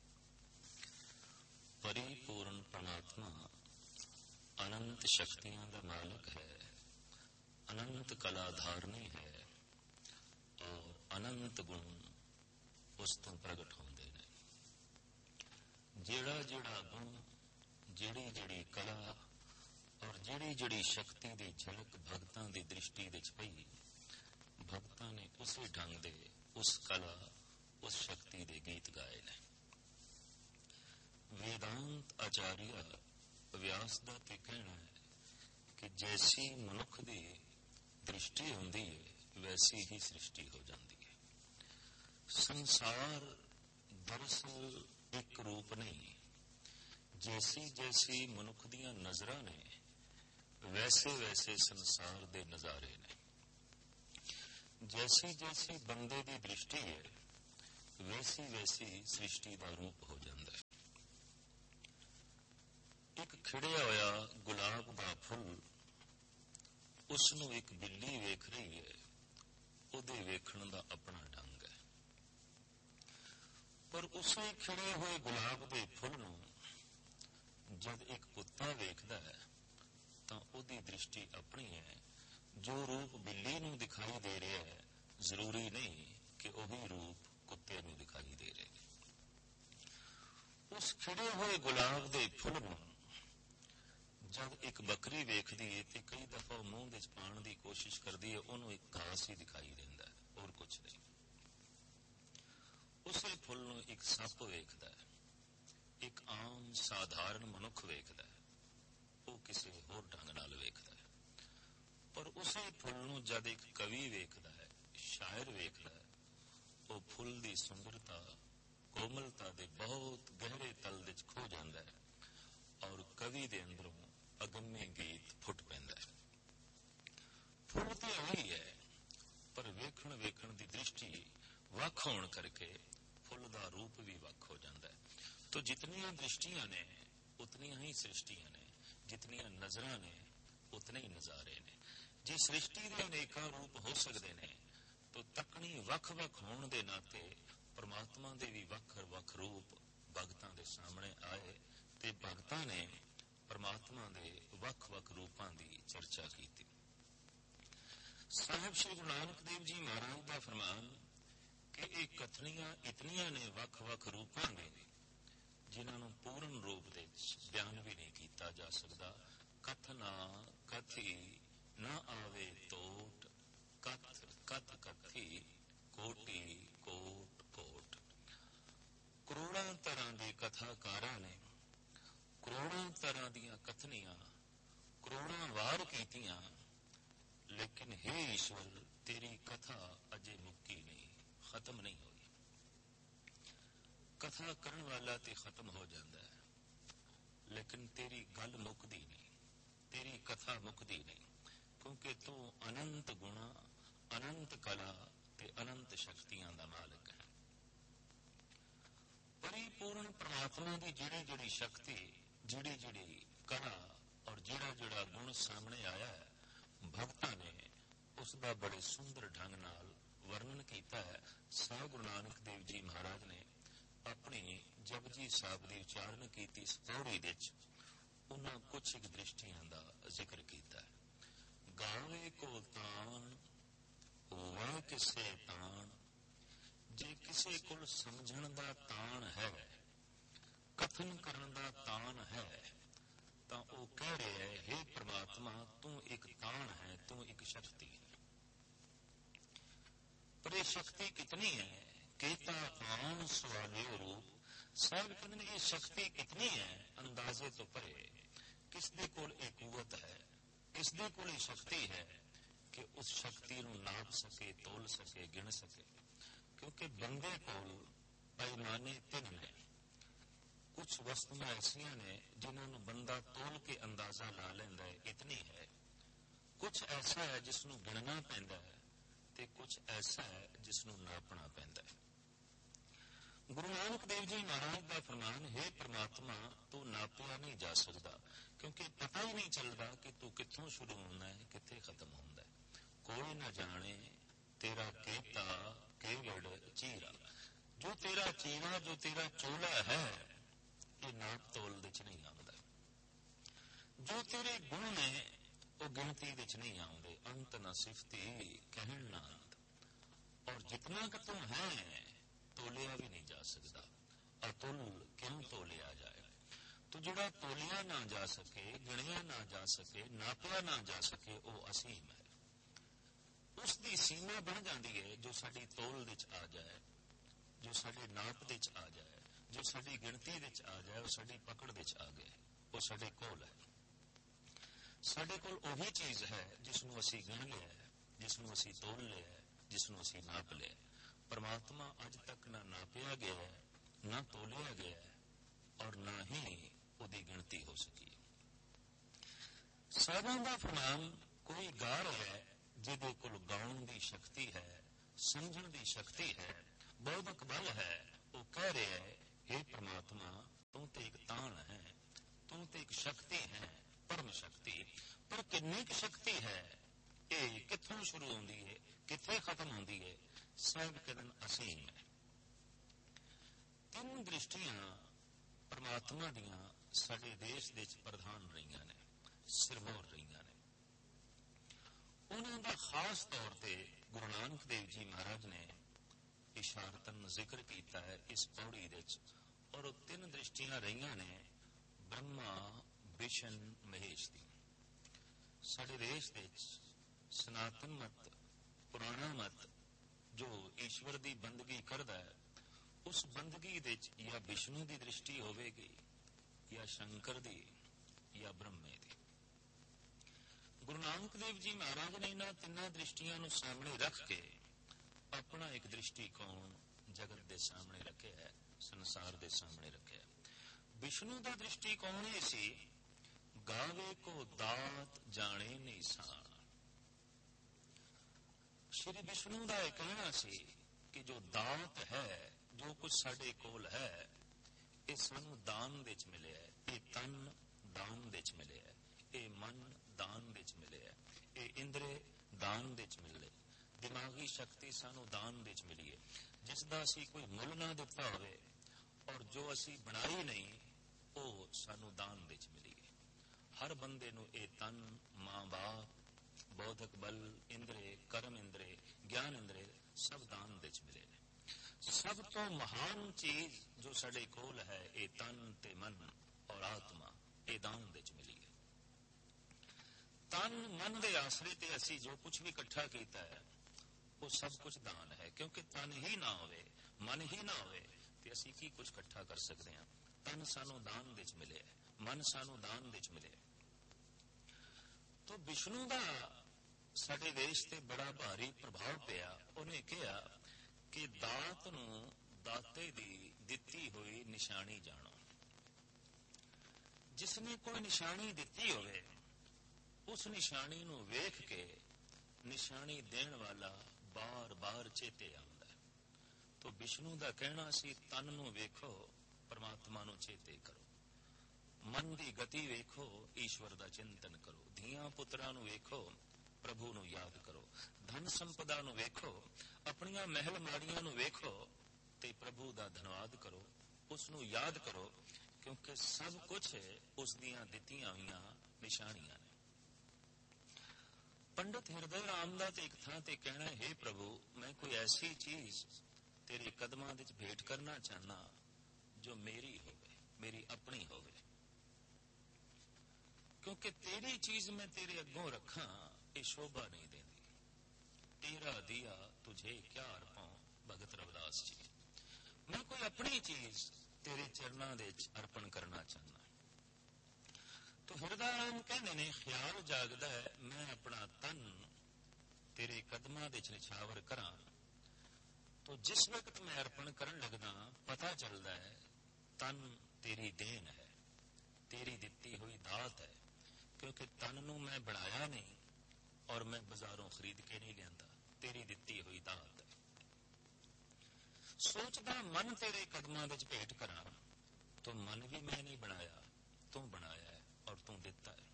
S2: परिपूर्ण परमात्मा अनंत शक्तियां का मालिक है, अनंत कला धारनी है और अनंत गुण उस तो प्रगट होंदे ने। जेड़ा जेड़ा गुण, जेड़ी जेड़ी कला और जेड़ी जेड़ी शक्ति की झलक भगतां की दृष्टि विच पई, भगतां ने उसी ढंग दे उस कला उस शक्ति के गीत गाए ने। वेदांत आचार्य व्यास दा ते कहना है कि जैसी मनुख की दृष्टि होंदी है वैसी ही सृष्टि हो जाती है। संसार दरअसल एक रूप नहीं, जैसी जैसी मनुख दियां नजरां ने वैसे वैसे संसार दे नजारे ने। जैसी जैसी बंदे की दृष्टि है ਵੈਸੀ ਵੈਸੀ ਸ੍ਰਿਸ਼ਟੀ ਦਾ ਰੂਪ ਹੋ ਜਾਂਦਾ ਹੈ। ਇੱਕ ਖਿੜਿਆ ਹੋਇਆ ਗੁਲਾਬ ਦਾ ਫੁੱਲ, ਉਸ ਨੂੰ ਇੱਕ ਬਿੱਲੀ ਵੇਖ ਰਹੀ ਹੈ। ਉਹਦੇ ਵੇਖਣ ਦਾ ਆਪਣਾ ਢੰਗ ਹੈ। ਪਰ ਉਸੇ ਖਿੜੇ ਹੋਏ ਗੁਲਾਬ ਦੇ ਫੁੱਲ ਨੂੰ ਜਦ ਇੱਕ ਕੁੱਤਾ ਵੇਖਦਾ ਹੈ ਤਾਂ ਉਹਦੀ ਦ੍ਰਿਸ਼ਟੀ ਆਪਣੀ ਹੈ। ਜੋ ਰੂਪ ਬਿੱਲੀ ਨੂੰ ਦਿਖਾਈ ਦੇ ਰਿਹਾ ਹੈ, ਜ਼ਰੂਰੀ ਨਹੀਂ ਕਿ ਉਹੀ ਰੂਪ ਕੁੱਤੇ ਨੂੰ ਦਿਖਾਈ ਦੇ ਰਿਹਾ ਹੈ। ਉਸ ਖਿੜੇ ਹੋਏ ਗੁਲਾਬ ਦੇ ਫੁੱਲ ਨੂੰ ਜਦ ਇੱਕ ਬੱਕਰੀ ਵੇਖਦੀ ਹੈ ਤੇ ਕਈ ਦਫਾ ਮੂੰਹ ਵਿੱਚ ਪਾਉਣ ਦੀ ਕੋਸ਼ਿਸ਼ ਕਰਦੀ ਹੈ, ਉਹਨੂੰ ਇੱਕ ਘਾਸ ਹੀ ਦਿਖਾਈ ਦਿੰਦਾ ਹੈ, ਹੋਰ ਕੁਝ ਨਹੀਂ। ਉਸੇ ਫੁੱਲ ਨੂੰ ਇੱਕ ਸੱਪ ਵੇਖਦਾ ਹੈ, ਇੱਕ ਆਮ ਸਾਧਾਰਨ ਮਨੁੱਖ ਵੇਖਦਾ ਹੈ, ਉਹ ਕਿਸੇ ਹੋਰ ਢੰਗ ਨਾਲ ਵੇਖਦਾ ਹੈ। ਪਰ ਉਸੇ ਫੁੱਲ ਨੂੰ ਜਦ ਇੱਕ ਕਵੀ ਵੇਖਦਾ ਹੈ, ਸ਼ਾਇਰ ਵੇਖਦਾ ਹੈ, ਉਹ ਫੁੱਲ ਦੀ ਸੁੰਦਰਤਾ, ਕੋਮਲਤਾ ਦੇ ਬਹੁਤ ਗਹਿਰੇ ਤਲ ਵਿੱਚ ਖੋ ਜਾਂਦਾ ਹੈ ਔਰ ਕਵੀ ਦੇ ਅੰਦਰੋਂ ਅਗੰਮੇ ਗੀਤ ਫੁੱਟ ਪੈਂਦਾ ਹੈ। ਫੁੱਲ ਤੇ ਉਹੀ ਹੈ, ਪਰ ਵੇਖਣ ਦੀ ਦ੍ਰਿਸ਼ਟੀ ਵੱਖ ਹੋਣ ਕਰਕੇ ਫੁੱਲ ਦਾ ਰੂਪ ਵੀ ਵੱਖ ਹੋ ਜਾਂਦਾ ਹੈ। ਤੋ ਜਿਤਨੀਆਂ ਦ੍ਰਿਸ਼ਟੀਆਂ ਨੇ ਉਤਨੀਆਂ ਹੀ ਸ੍ਰਿਸ਼ਟੀਆਂ ਨੇ, ਜਿਤਨੀਆਂ ਨਜ਼ਰਾਂ ਨੇ ਉਤਨੇ ਹੀ ਨਜ਼ਾਰੇ ਨੇ। ਜੇ ਸ੍ਰਿਸ਼ਟੀ ਦੇ ਅਨੇਕਾਂ ਰੂਪ ਹੋ ਸਕਦੇ ਨੇ ਤਾਂ ਤਕਣੀ ਵੱਖ-ਵੱਖ ਹੋਣ ਦੇ ਨਾਤੇ ਪਰਮਾਤਮਾ ਦੇ ਵੀ ਵੱਖ-ਵੱਖ ਰੂਪ ਭਗਤਾਂ ਦੇ ਸਾਹਮਣੇ ਆਏ ਤੇ ਭਗਤਾਂ ਨੇ ਪਰਮਾਤਮਾ ਦੇ ਵੱਖ-ਵੱਖ ਰੂਪਾਂ ਦੀ ਚਰਚਾ ਕੀਤੀ। ਸਾਹਿਬ ਸ਼੍ਰੀ ਗੁਰੂ ਨਾਨਕ ਦੇਵ ਜੀ ਮਹਾਰਾਜ ਦਾ ਫਰਮਾਨ ਕਿ ਇਹ ਕਥਨੀਆਂ ਇਤਨੀਆਂ ਨੇ ਵੱਖ-ਵੱਖ ਰੂਪਾਂ ਦੇ, ਜਿਨ੍ਹਾਂ ਨੂੰ ਪੂਰਨ ਰੂਪ ਦੇ ਬਿਆਨ ਵੀ ਨਹੀਂ ਕੀਤਾ ਜਾ ਸਕਦਾ। ਕਥਨਾ ਕਥੀ ਨਾ ਆਵੇ ਟੋਟ, ਕਥ ਕਥ ਕਥੀ ਕੋਟੀ ਕੋਟ ਕੋਟ। ਕਰੋੜਾਂ ਤਰ੍ਹਾਂ ਦੇ ਕਥਾਕਾਰਾਂ ਨੇ ਕਰੋੜਾਂ ਤਰ੍ਹਾਂ ਦੀਆਂ ਕਥਨੀਆਂ ਕਰੋੜਾਂ ਵਾਰ ਕੀਤੀਆਂ, ਲੇਕਿਨ ਹੇ ਈਸ਼ਵਰ ਤੇਰੀ ਕਥਾ ਅਜੇ ਮੁੱਕੀ ਨਹੀਂ, ਖਤਮ ਨਹੀਂ ਹੋਈ। ਕਥਾ ਕਰਨ ਵਾਲਾ ਤੇ ਖਤਮ ਹੋ ਜਾਂਦਾ ਹੈ, ਲੇਕਿਨ ਤੇਰੀ ਗੱਲ ਮੁੱਕਦੀ ਨਹੀਂ, ਤੇਰੀ ਕਥਾ ਮੁੱਕਦੀ ਨਹੀਂ, ਕਿਉਂਕਿ ਤੂੰ ਅਨੰਤ ਗੁਣਾ, ਅਨੰਤ ਕਲਾ ਤੇ ਅਨੰਤ ਸ਼ਕਤੀਆਂ ਦਾ ਮਾਲਕ ਹੈ। ਪਰਿਪੂਰਨ ਪਰਮਾਤਮਾ ਦੀ ਜਿਹੜੀ ਸ਼ਕਤੀ, ਜਿਹੜੀ ਕਲਾ ਔਰ ਜਿਹੜਾ ਗੁਣ ਸਾਹਮਣੇ ਆਇਆ ਹੈ, ਭਗਤਾਂ ਨੇ ਉਸ ਦਾ ਬੜੇ ਸੁੰਦਰ ਢੰਗ ਨਾਲ ਵਰਣਨ ਕੀਤਾ ਹੈ। ਸਾਹਿਬ ਗੁਰੂ ਨਾਨਕ ਦੇਵ ਜੀ ਮਹਾਰਾਜ ਨੇ ਆਪਣੀ ਜਪਜੀ ਸਾਹਿਬ ਦੀ ਉਚਾਰਨ ਕੀਤੀ ਇਸ ਪੌੜੀ ਵਿੱਚ ਉਹਨਾਂ ਕੁਝ ਇੱਕ ਦ੍ਰਿਸ਼ਟੀਆਂ ਦਾ ਜ਼ਿਕਰ ਕੀਤਾ ਹੈ। ਗਾਵੇ ਕੋ ਤਾਣ ਹੋਵੇ ਕਿਸੇ ਤਾਣ, ਜੇ ਕਿਸੇ ਕੋਲ ਸਮਝਣ ਦਾ ਤਾਣ ਹੈ, ਕਥਨ ਕਰਨ ਦਾ ਤਾਣ ਹੈ, ਤਾਂ ਉਹ ਕਹਿ ਰਿਹਾ ਹੈ, ਹੇ ਪ੍ਰਮਾਤਮਾ ਤੂੰ ਇੱਕ ਤਾਣ ਹੈ, ਤੂੰ ਇੱਕ ਸ਼ਕਤੀ ਹੈ। ਪਰ ਇਹ ਸ਼ਕਤੀ ਕਿਤਨੀ ਹੈ? ਕੀਤਾ ਤਾਣ ਸਵਾਲਿਓ ਰੂਪ। ਸਾਹਿਬ ਕਹਿੰਦੇ ਨੇ ਇਹ ਸ਼ਕਤੀ ਕਿਤਨੀ ਹੈ, ਅੰਦਾਜ਼ੇ ਤੋਂ ਪਰੇ। ਕਿਸ ਦੇ ਕੋਲ ਇਹ ਕੂਵਤ ਹੈ, ਕਿਸ ਦੇ ਕੋਲ ਇਹ ਸ਼ਕਤੀ ਹੈ ਕਿ ਉਸ ਸ਼ਕਤੀ ਨੂੰ ਨਾਪ ਸਕੇ, ਤੋਲ ਸਕੇ, ਗਿਣ ਸਕੇ। ਕਿਉਂਕਿ ਬੰਦੇ ਕੋਲ ਪੈਮਾਨੇ ਤਿੰਨ ਨੇ। ਕੁਝ ਵਸਤੂਆਂ ਐਸੀਆਂ ਨੇ ਜਿਨ੍ਹਾਂ ਨੂੰ ਬੰਦਾ ਤੋਲ ਕੇ ਅੰਦਾਜ਼ਾ ਲਾ ਲੈਂਦਾ ਹੈ, ਇਤਨੀ ਹੈ। ਕੁਝ ਐਸਾ ਹੈ ਜਿਸ ਨੂੰ ਗਿਣਨਾ ਪੈਂਦਾ ਹੈ ਤੇ ਕੁਝ ਐਸਾ ਹੈ ਜਿਸ ਨੂੰ ਨਾਪਣਾ ਪੈਂਦਾ ਹੈ। ਗੁਰੂ ਨਾਨਕ ਦੇਵ ਜੀ ਮਹਾਰਾਜ ਦਾ ਫਰਮਾਨ ਹੈ, ਪ੍ਰਮਾਤਮਾ ਤੂੰ ਨਾਪਿਆ ਨਹੀਂ ਜਾ ਸਕਦਾ, ਕਿਉਂਕਿ ਪਤਾ ਹੀ ਨਹੀਂ ਚੱਲਦਾ ਕਿ ਤੂੰ ਕਿੱਥੋਂ ਸ਼ੁਰੂ ਹੁੰਦਾ ਹੈ, ਕਿੱਥੇ ਖਤਮ ਹੁੰਦਾ ਹੈ। ਕੋਈ ਨਾ ਜਾਣੇ ਤੇਰਾ ਕੀਤਾ ਕੇਵੜ ਚੀਰਾ। ਜੋ ਤੇਰਾ ਚੀਰਾ, ਜੋ ਤੇਰਾ ਚੋਲਾ ਹੈ, ਇਹ ਨਾਪ ਤੋਲ ਵਿੱਚ ਨਹੀਂ ਆਉਂਦਾ। ਜੋ ਤੇਰੇ ਗੁਣ ਨੇ ਉਹ ਗਿਣਤੀ ਵਿੱਚ ਨਹੀਂ ਆਉਂਦੇ। ਅੰਤ ਨਾ ਸਿਫਤੀ ਕਹਿਣ ਨਾ ਅੰਤ। ਔਰ ਜਿਤਨਾ ਕਿ ਤੂੰ ਹੈ ਤੋਲਿਆ ਵੀ ਨਹੀਂ ਜਾ ਸਕਦਾ। ਅਤੁਲ ਕਿਉਂ ਤੋਲਿਆ ਜਾਏ? ਤੂੰ ਜਿਹੜਾ ਤੋਲਿਆ ਨਾ ਜਾ ਸਕੇ, ਗਿਣਿਆ ਨਾ ਜਾ ਸਕੇ, ਨਾਪਿਆ ਨਾ ਜਾ ਸਕੇ, ਉਹ ਅਸੀਮ ਹੈ। ਉਸ ਦੀ ਸੀਮਾ ਬਣ ਜਾਂਦੀ ਹੈ ਜੋ ਸਾਡੀ ਤੋਲ ਵਿੱਚ ਆ ਜਾਏ, ਜੋ ਸਾਡੇ ਨਾਪ ਵਿੱਚ ਆ ਜਾਏ, ਜੋ ਸਾਡੀ ਗਿਣਤੀ ਵਿੱਚ ਆ ਜਾਏ, ਉਹ ਸਾਡੀ ਪਕੜ ਵਿੱਚ ਆ ਗਏ, ਉਹ ਸਾਡੇ ਕੋਲ ਹੈ। ਸਾਡੇ ਕੋਲ ਉਹੀ ਚੀਜ਼ ਹੈ ਜਿਸ ਨੂੰ ਅਸੀਂ ਗਿਣ ਲਿਆ, ਜਿਸ ਨੂੰ ਅਸੀਂ ਤੋਲ ਲਿਆ, ਜਿਸ ਨੂੰ ਅਸੀਂ ਨਾਪ ਲਿਆ। ਪਰਮਾਤਮਾ ਅੱਜ ਤੱਕ ਨਾ ਨਾਪਿਆ ਗਿਆ, ਨਾ ਤੋਲਿਆ ਗਿਆ, ਔਰ ਨਾ ਹੀ ਉਹਦੀ ਗਿਣਤੀ ਹੋ ਸਕੀ। ਸਾਧਾਂ ਦਾ ਫਰਮਾਨ ਕੋਈ ਗਾ ਰਿਹਾ ਹੈ ਜਿਹਦੇ ਕੋਲ ਗਾਉਣ ਦੀ ਸ਼ਕਤੀ ਹੈ, ਸਮਝਣ ਦੀ ਸ਼ਕਤੀ ਹੈ, ਬੌਧਿਕ ਬਲ ਹੈ ਉਹ ਕਹਿ ਰਿਹਾ ਹੈ, ਹੇ ਪ੍ਰਮਾਤਮਾ ਤੂੰ ਤੇ ਇੱਕ ਤਾਣ ਹੈ, ਤੂੰ ਤੇ ਇੱਕ ਸ਼ਕਤੀ ਹੈ, ਪਰਮ ਸ਼ਕਤੀ। ਪਰ ਕਿੰਨੀ ਕੁ ਸ਼ਕਤੀ ਹੈ, ਇਹ ਕਿੱਥੋਂ ਸ਼ੁਰੂ ਹੁੰਦੀ ਹੈ, ਕਿੱਥੇ ਖਤਮ ਹੁੰਦੀ ਹੈ? ਸਭ ਕਦਨ ਅਸੀਮ ਹੈ। ਤਿੰਨ ਦ੍ਰਿਸ਼ਟੀਆਂ ਪਰਮਾਤਮਾ ਦੀਆਂ ਸਾਡੇ ਦੇਸ਼ ਦੇ ਵਿੱਚ ਪ੍ਰਧਾਨ ਰਹੀਆਂ ਨੇ, ਸਿਰਮੌਰ ਰਹੀਆਂ ਨੇ। ਉਹਨਾਂ ਦਾ ਖਾਸ ਤੌਰ ਤੇ ਗੁਰੂ ਨਾਨਕ ਦੇਵ ਜੀ ਮਹਾਰਾਜ ਨੇ ਇਸ਼ਾਰਤਨ ਜ਼ਿਕਰ ਕੀਤਾ ਹੈ ਇਸ ਪੌੜੀ ਦੇ ਵਿੱਚ। ਔਰ ਉਹ ਤਿੰਨ ਦ੍ਰਿਸ਼ਟੀਆਂ ਰਹੀਆਂ ਨੇ ਬ੍ਰਹਮਾ, ਵਿਸ਼ਨ, ਮਹੇਸ਼ ਦੀ। ਸਾਡੇ ਦੇਸ਼ ਦੇ ਵਿੱਚ ਸਨਾਤਨ ਮਤ, ਪੁਰਾਣਾ ਮਤ ਜੋ ਈਸ਼ਵਰ ਦੀ ਬੰਦਗੀ ਕਰਦਾ ਹੈ, ਉਸ ਬੰਦਗੀ ਦੇ ਵਿੱਚ ਜਾਂ ਵਿਸ਼ਨੂੰ ਦੀ ਦ੍ਰਿਸ਼ਟੀ ਹੋਵੇਗੀ, ਜਾਂ ਸ਼ੰਕਰ ਦੀ, ਜਾਂ ਬ੍ਰਹਮੇ ਦੀ। ਗੁਰੂ ਨਾਨਕ ਦੇਵ ਜੀ ਮਹਾਰਾਜ ਨੇ ਇਹਨਾਂ ਤਿੰਨਾਂ ਦ੍ਰਿਸ਼ਟੀਆਂ ਨੂੰ ਸਾਹਮਣੇ ਰੱਖ ਕੇ ਆਪਣਾ ਇੱਕ ਦ੍ਰਿਸ਼ਟੀਕੋਣ ਜਗਤ ਦੇ ਸਾਹਮਣੇ ਰੱਖਿਆ ਹੈ, ਸੰਸਾਰ ਦੇ ਸਾਹਮਣੇ ਰੱਖਿਆ। ਵਿਸ਼ਨੂੰ ਦਾ ਦ੍ਰਿਸ਼ਟੀਕੋਣ ਇਹ ਸੀ, ਗਾਵੇ ਕੋ ਦਾਤ ਜਾਣੇ ਨਿਸ਼ਾਨ। ਸ਼੍ਰੀ ਵਿਸ਼ਨੂੰ ਦਾ ਇਹ ਕਹਿਣਾ ਸੀ ਕਿ ਜੋ ਦਾਤ ਹੈ, ਜੋ ਕੁਝ ਸਾਡੇ ਕੋਲ ਹੈ, ਇਹ ਸਾਨੂੰ ਦਾਨ ਵਿੱਚ ਮਿਲਿਆ ਹੈ। ਇਹ ਤਨ ਦਾਨ ਵਿੱਚ ਮਿਲਿਆ ਹੈ, ਇਹ ਮਨ ਦਾਨ ਵਿੱਚ ਮਿਲਿਆ ਹੈ, ਇਹ ਇੰਦਰੇ ਦਾਨ ਵਿੱਚ ਮਿਲੇ, ਦਿਮਾਗੀ ਸ਼ਕਤੀ ਸਾਨੂੰ ਦਾਨ ਵਿੱਚ ਮਿਲੀ ਹੈ, ਜਿਸ ਦਾ ਅਸੀਂ ਕੋਈ ਮੁੱਲ ਨਾ ਦਿੱਤਾ ਹੋਵੇ ਔਰ ਜੋ ਅਸੀਂ ਬਣਾਈ ਨਹੀਂ, ਉਹ ਸਾਨੂੰ ਦਾਨ ਵਿੱਚ ਮਿਲੀ ਹੈ। ਹਰ ਬੰਦੇ ਨੂੰ ਇਹ ਤਨ, ਮਾਂ-ਬਾਪ, ਬੌਧਿਕ ਬਲ, ਇੰਦਰੇ, ਕਰਮ ਇੰਦਰੇ, ਗਿਆਨ ਇੰਦਰੇ ਸਭ ਦਾਨ ਵਿੱਚ ਮਿਲੇ ਨੇ। ਸਭ ਤੋਂ ਮਹਾਨ ਚੀਜ਼ ਜੋ ਸਾਡੇ ਕੋਲ ਹੈ, ਇਹ ਤਨ ਤੇ ਮਨ ਔਰ ਆਤਮਾ, ਇਹ ਦਾਨ ਵਿੱਚ ਮਿਲੀ ਹੈ। ਤਨ ਮਨ ਦੇ ਆਸਰੇ ਤੇ ਅਸੀਂ ਜੋ ਕੁਝ ਵੀ ਇਕੱਠਾ ਕੀਤਾ ਹੈ, ਉਹ ਸਭ ਕੁਝ ਦਾਨ ਹੈ। ਕਿਉਂਕਿ ਤਨ ਹੀ ਨਾ ਹੋਵੇ, ਮਨ ਹੀ ਨਾ ਹੋਵੇ, ਤੇ ਅਸੀਂ ਕੀ ਕੁਝ ਇਕੱਠਾ ਕਰ ਸਕਦੇ ਹਾਂ? ਤਨ ਸਾਨੂੰ ਦਾਨ ਵਿੱਚ ਮਿਲਿਆ, ਮਨ ਸਾਨੂੰ ਦਾਨ ਵਿੱਚ ਮਿਲਿਆ। ਤੋ ਵਿਸ਼ਨੂੰ ਦਾ ਸਾਡੇ ਦੇਸ਼ ਤੇ ਬੜਾ ਭਾਰੀ ਪ੍ਰਭਾਵ ਪਿਆ। ਉਹਨੇ ਕਿਹਾ ਕਿ ਦਾਤ ਨੂੰ ਦਾਤੇ ਦੀ ਦਿੱਤੀ ਹੋਈ ਨਿਸ਼ਾਨੀ ਜਾਣੋ। ਜਿਸ ਨੇ ਕੋਈ ਨਿਸ਼ਾਨੀ ਦਿੱਤੀ ਹੋਵੇ, ਉਸ ਨਿਸ਼ਾਨੀ ਨੂੰ ਵੇਖ ਕੇ ਨਿਸ਼ਾਨੀ ਦੇਣ ਵਾਲਾ ਬਾਰ-ਬਾਰ ਚੇਤੇ ਆਉਂਦਾ ਹੈ। ਤੋ ਵਿਸ਼ਨੂੰ ਦਾ ਕਹਿਣਾ ਸੀ, ਤਨ ਨੂੰ ਵੇਖੋ, ਪਰਮਾਤਮਾ ਨੂੰ ਚੇਤੇ ਕਰੋ। ਮਨ ਦੀ ਗਤੀ ਵੇਖੋ, ਈਸ਼ਵਰ ਦਾ ਚਿੰਤਨ ਕਰੋ। ਧੀਆਂ ਪੁੱਤਰਾਂ ਨੂੰ ਵੇਖੋ, ਪ੍ਰਭੂ ਨੂੰ ਯਾਦ ਕਰੋ। ਧਨ ਸੰਪਦਾ ਨੂੰ ਵੇਖੋ, ਆਪਣੀਆਂ ਮਹਿਲ ਮਾੜੀਆਂ ਨੂੰ ਵੇਖੋ ਤੇ ਪ੍ਰਭੂ ਦਾ ਧੰਨਵਾਦ ਕਰੋ, ਉਸ ਨੂੰ ਯਾਦ ਕਰੋ, ਕਿਉਂਕਿ ਸਭ ਕੁਝ ਉਸ ਦੀਆਂ ਦਿੱਤੀਆਂ ਹੋਈਆਂ ਨਿਸ਼ਾਨੀਆਂ ਨੇ। ਪੰਡਤ ਹਿਰਦੇ ਰਾਮ ਦਾ ਤੇ ਇੱਕ ਥਾਂ ਤੇ ਕਹਿਣਾ, ਹੈ ਪ੍ਰਭੂ, ਮੈਂ ਕੋਈ ਐਸੀ ਚੀਜ਼ ਤੇਰੇ ਕਦਮਾਂ ਵਿੱਚ ਭੇਟ ਕਰਨਾ ਚਾਹਨਾ ਜੋ ਮੇਰੀ ਹੋਵੇ, ਮੇਰੀ ਆਪਣੀ ਹੋਵੇ। ਕਿਉਂਕਿ ਤੇਰੀ ਚੀਜ਼ ਮੈਂ ਤੇਰੇ ਅੱਗੋਂ ਰੱਖਾਂ, ਇਹ ਸ਼ੋਭਾ ਨਹੀਂ ਦਿੰਦੀ। ਤੇਰਾ ਦਿਆ ਤੁਝੇ ਕਿਆ ਅਰਪਾਂ, ਭਗਤ ਰਵਿਦਾਸ ਜੀ। ਮੈਂ ਕੋਈ ਆਪਣੀ ਚੀਜ਼ ਤੇਰੇ ਚਰਨਾਂ ਦੇ ਵਿੱਚ ਅਰਪਣ ਕਰਨਾ ਚਾਹੁੰਦਾ। ਤੋ ਹਿਰਦਾ ਰਾਮ ਕਹਿੰਦੇ ਨੇ, ਖਿਆਲ ਜਾਗਦਾ ਹੈ, ਮੈਂ ਆਪਣਾ ਤਨ ਤੇਰੇ ਕਦਮਾਂ ਦੇ ਵਿੱਚ ਨਿਛਾਵਰ ਕਰਾਂ। ਤੋ ਜਿਸ ਵਕਤ ਮੈਂ ਅਰਪਣ ਕਰਨ ਲੱਗਦਾ, ਪਤਾ ਚੱਲਦਾ ਹੈ ਤਨ ਤੇਰੀ ਦੇਣ ਹੈ, ਤੇਰੀ ਦਿੱਤੀ ਹੋਈ ਦਾਤ ਹੈ। ਕਿਉਂਕਿ ਤਨ ਨੂੰ ਮੈਂ ਬਣਾਇਆ ਨਹੀਂ ਔਰ ਮੈਂ ਬਾਜ਼ਾਰੋਂ ਖਰੀਦ ਕੇ ਨਹੀਂ ਲਿਆਂਦਾ, ਤੇਰੀ ਦਿੱਤੀ ਹੋਈ ਦਾਤ ਹੈ। ਸੋਚਦਾ ਮਨ ਤੇਰੇ ਕਦਮਾਂ ਵਿੱਚ ਭੇਟ ਕਰਾਂ, ਤੋ ਮਨ ਵੀ ਮੈਂ ਨਹੀਂ ਬਣਾਇਆ, ਤੂੰ ਬਣਾਇਆ ਹੈ ਔਰ ਤੂੰ ਦਿੱਤਾ ਹੈ।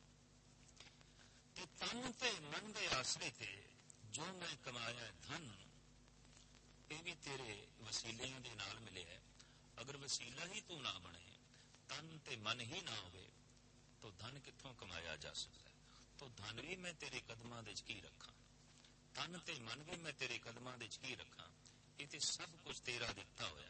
S2: ਤੇ ਤਨ ਤੇ ਮਨ ਦੇ ਆਸਰੇ ਤੇ ਜੋ ਮੈਂ ਕਮਾਇਆ ਧਨ, ਇਹ ਵੀ ਤੇਰੇ ਵਸੀਲਿਆਂ ਦੇ ਨਾਲ ਮਿਲਿਆ। ਅਗਰ ਵਸੀਲਾ ਹੀ ਤੂੰ ਨਾ ਬਣੇ, ਤਨ ਤੇ ਮਨ ਹੀ ਨਾ ਹੋਵੇ, ਤੋ ਧਨ ਕਿੱਥੋਂ ਕਮਾਇਆ ਜਾ ਸਕਦਾ? ਤੋ ਧਨ ਵੀ ਮੈਂ ਤੇਰੇ ਕਦਮਾਂ ਦੇ ਵਿੱਚ ਕੀ ਰੱਖਾਂ, ਤਨ ਤੇ ਮਨ ਵੀ ਮੈਂ ਤੇਰੇ ਕਦਮਾਂ ਦੇ ਵਿੱਚ ਕੀ ਰੱਖਾਂ? ਇਹ ਤੇ ਸਭ ਕੁਝ ਤੇਰਾ ਦਿੱਤਾ ਹੋਇਆ।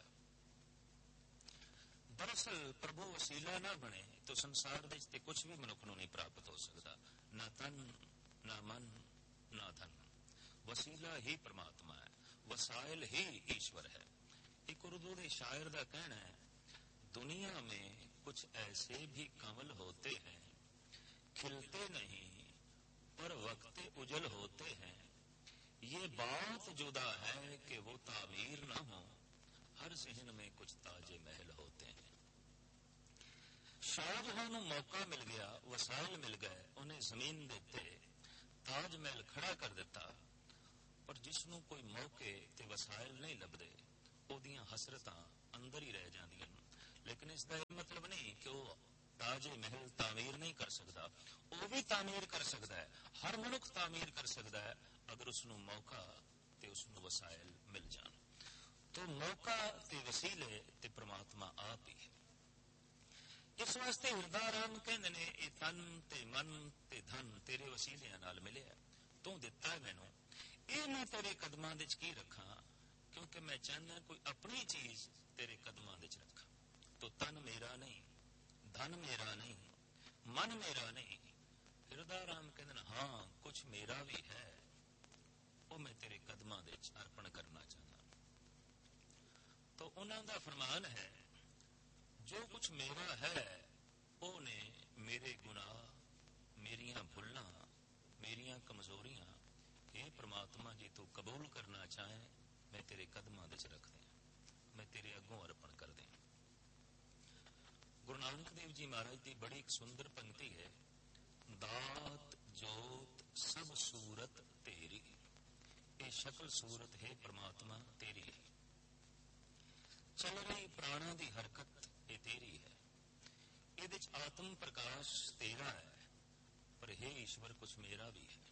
S2: ਦਰਅਸਲ ਪ੍ਰਭੂ ਵਸੀਲਾ ਨਾ ਬਣੇ ਤਾਂ ਸੰਸਾਰ ਵਿੱਚ ਤੇ ਕੁਝ ਵੀ ਮਨੁੱਖ ਨੂੰ ਨਹੀਂ ਪ੍ਰਾਪਤ ਹੋ ਸਕਦਾ, ਨਾ ਤਨ, ਨਾ ਮਨ, ਨਾ ਧਨ। ਵਸੀਲਾ ਹੀ ਪ੍ਰਮਾਤਮਾ ਹੈ, वसाइल ही ईश्वर है। एक उर्दू के शायर का कहना है, दुनिया में कुछ ऐसे भी कमल होते हैं, खिलते नहीं पर वक्त उजल होते हैं। ये बात जुदा है कि वो तामीर न हो, हर जहन में कुछ ताजे महल होते हैं। शाहजहां नूं मौका मिल गया, वसाइल मिल गए, उन्हें जमीन देते, ताज महल खड़ा कर दिता, पर जिसनों कोई मौके ते वसाइल नहीं लभदे, ਉਹਦੀਆਂ ਹਸਰਤਾਂ ਅੰਦਰ ਹੀ ਰਹਿ ਜਾਂਦੀਆਂ ਨੇ। ਲੇਕਿਨ ਇਸ ਦਾ ਇਹ ਮਤਲਬ ਨਹੀਂ ਕਿ ਉਹ ਤਾਜ ਮਹਿਲ ਤਾਮੀਰ ਨਹੀਂ ਕਰ ਸਕਦਾ, ਉਹ ਵੀ ਤਾਮੀਰ ਕਰ ਸਕਦਾ ਹੈ। ਹਰ ਮਨੁੱਖ ਤਾਮੀਰ ਕਰ ਸਕਦਾ ਹੈ ਅਗਰ ਉਸਨੂੰ ਮੌਕਾ ਤੇ ਉਸਨੂੰ ਵਸਾਇਲ ਮਿਲ ਜਾਣ। ਤੋ ਮੌਕਾ ਤੇ ਵਸੀਲੇ ਤੇ ਪ੍ਰਮਾਤਮਾ ਆਪ ਹੀ ਹੈ। ਇਸ ਵਾਸਤੇ ਹਿਰਦਾ ਰਾਮ ਕਹਿੰਦੇ ਨੇ ਇਹ ਤਨ ਤੇ ਮਨ ਤੇ ਧਨ ਤੇਰੇ ਵਸੀਲਿਆਂ ਨਾਲ ਮਿਲਿਆ, ਤੂੰ ਦਿੱਤਾ ਹੈ ਮੈਨੂੰ, ਇਹ ਮੈਂ ਤੇਰੇ ਕਦਮਾਂ ਦੇ ਚ ਕੀ ਰੱਖਾਂ, ਕਿਉਂਕਿ ਮੈਂ ਚਾਹੁੰਦਾ ਕੋਈ ਆਪਣੀ ਚੀਜ਼ ਤੇਰੇ ਕਦਮਾਂ ਦੇ ਚ ਰੱਖਾਂ। ਤੋ ਤਨ ਮੇਰਾ ਨਹੀਂ, ਧਨ ਮੇਰਾ ਨਹੀਂ, ਮਨ ਮੇਰਾ ਨਹੀਂ। ਹਿਰਦਾ ਰਾਮ ਕਹਿੰਦੇ ਨੇ ਹਾਂ ਕੁਛ ਮੇਰਾ ਵੀ ਹੈ, ਉਹ ਮੈਂ ਤੇਰੇ ਕਦਮਾਂ ਦੇ ਚ ਅਰਪਣ ਕਰਨਾ ਚਾਹੁੰਦਾ। ਤੋ ਉਹਨਾਂ ਦਾ ਫਰਮਾਨ ਹੈ ਜੋ ਕੁਛ ਮੇਰਾ ਹੈ ਉਹ ਨੇ ਮੇਰੇ ਗੁਨਾਹ, ਮੇਰੀਆਂ ਭੁੱਲਾਂ, ਮੇਰੀਆਂ ਕਮਜ਼ੋਰੀਆਂ। ਇਹ ਪ੍ਰਮਾਤਮਾ ਜੀ ਤੂੰ ਕਬੂਲ ਕਰਨਾ ਚਾਹੇ ਮੈਂ ਤੇਰੇ ਕਦਮਾਂ ਦੇ ਚ ਰੱਖ ਦਿਆਂ, ਮੈਂ ਤੇਰੇ ਅੱਗੋਂ ਅਰਪਣ ਕਰ ਦਿਆਂ। ਗੁਰੂ ਨਾਨਕ ਦੇਵ ਜੀ ਮਹਾਰਾਜ ਦੀ ਬੜੀ ਇੱਕ ਸੁੰਦਰ ਪੰਕਤੀ ਹੈ, ਦਾਤ ਜੋਤ ਸਭ ਸੂਰਤ ਤੇਰੀ। ਇਹ ਸ਼ਕਲ ਸੂਰਤ ਹੈ ਪ੍ਰਮਾਤਮਾ ਤੇਰੀ ਹੈ, ਚੱਲ ਰਹੀ ਪ੍ਰਾਣਾਂ ਦੀ ਹਰਕਤ ਇਹ ਤੇਰੀ ਹੈ, ਇਹਦੇ ਚ ਆਤਮ ਪ੍ਰਕਾਸ਼ ਤੇਰਾ ਹੈ, ਪਰ ਹੇ ਈਸ਼ਵਰ ਕੁਛ ਮੇਰਾ ਵੀ ਹੈ।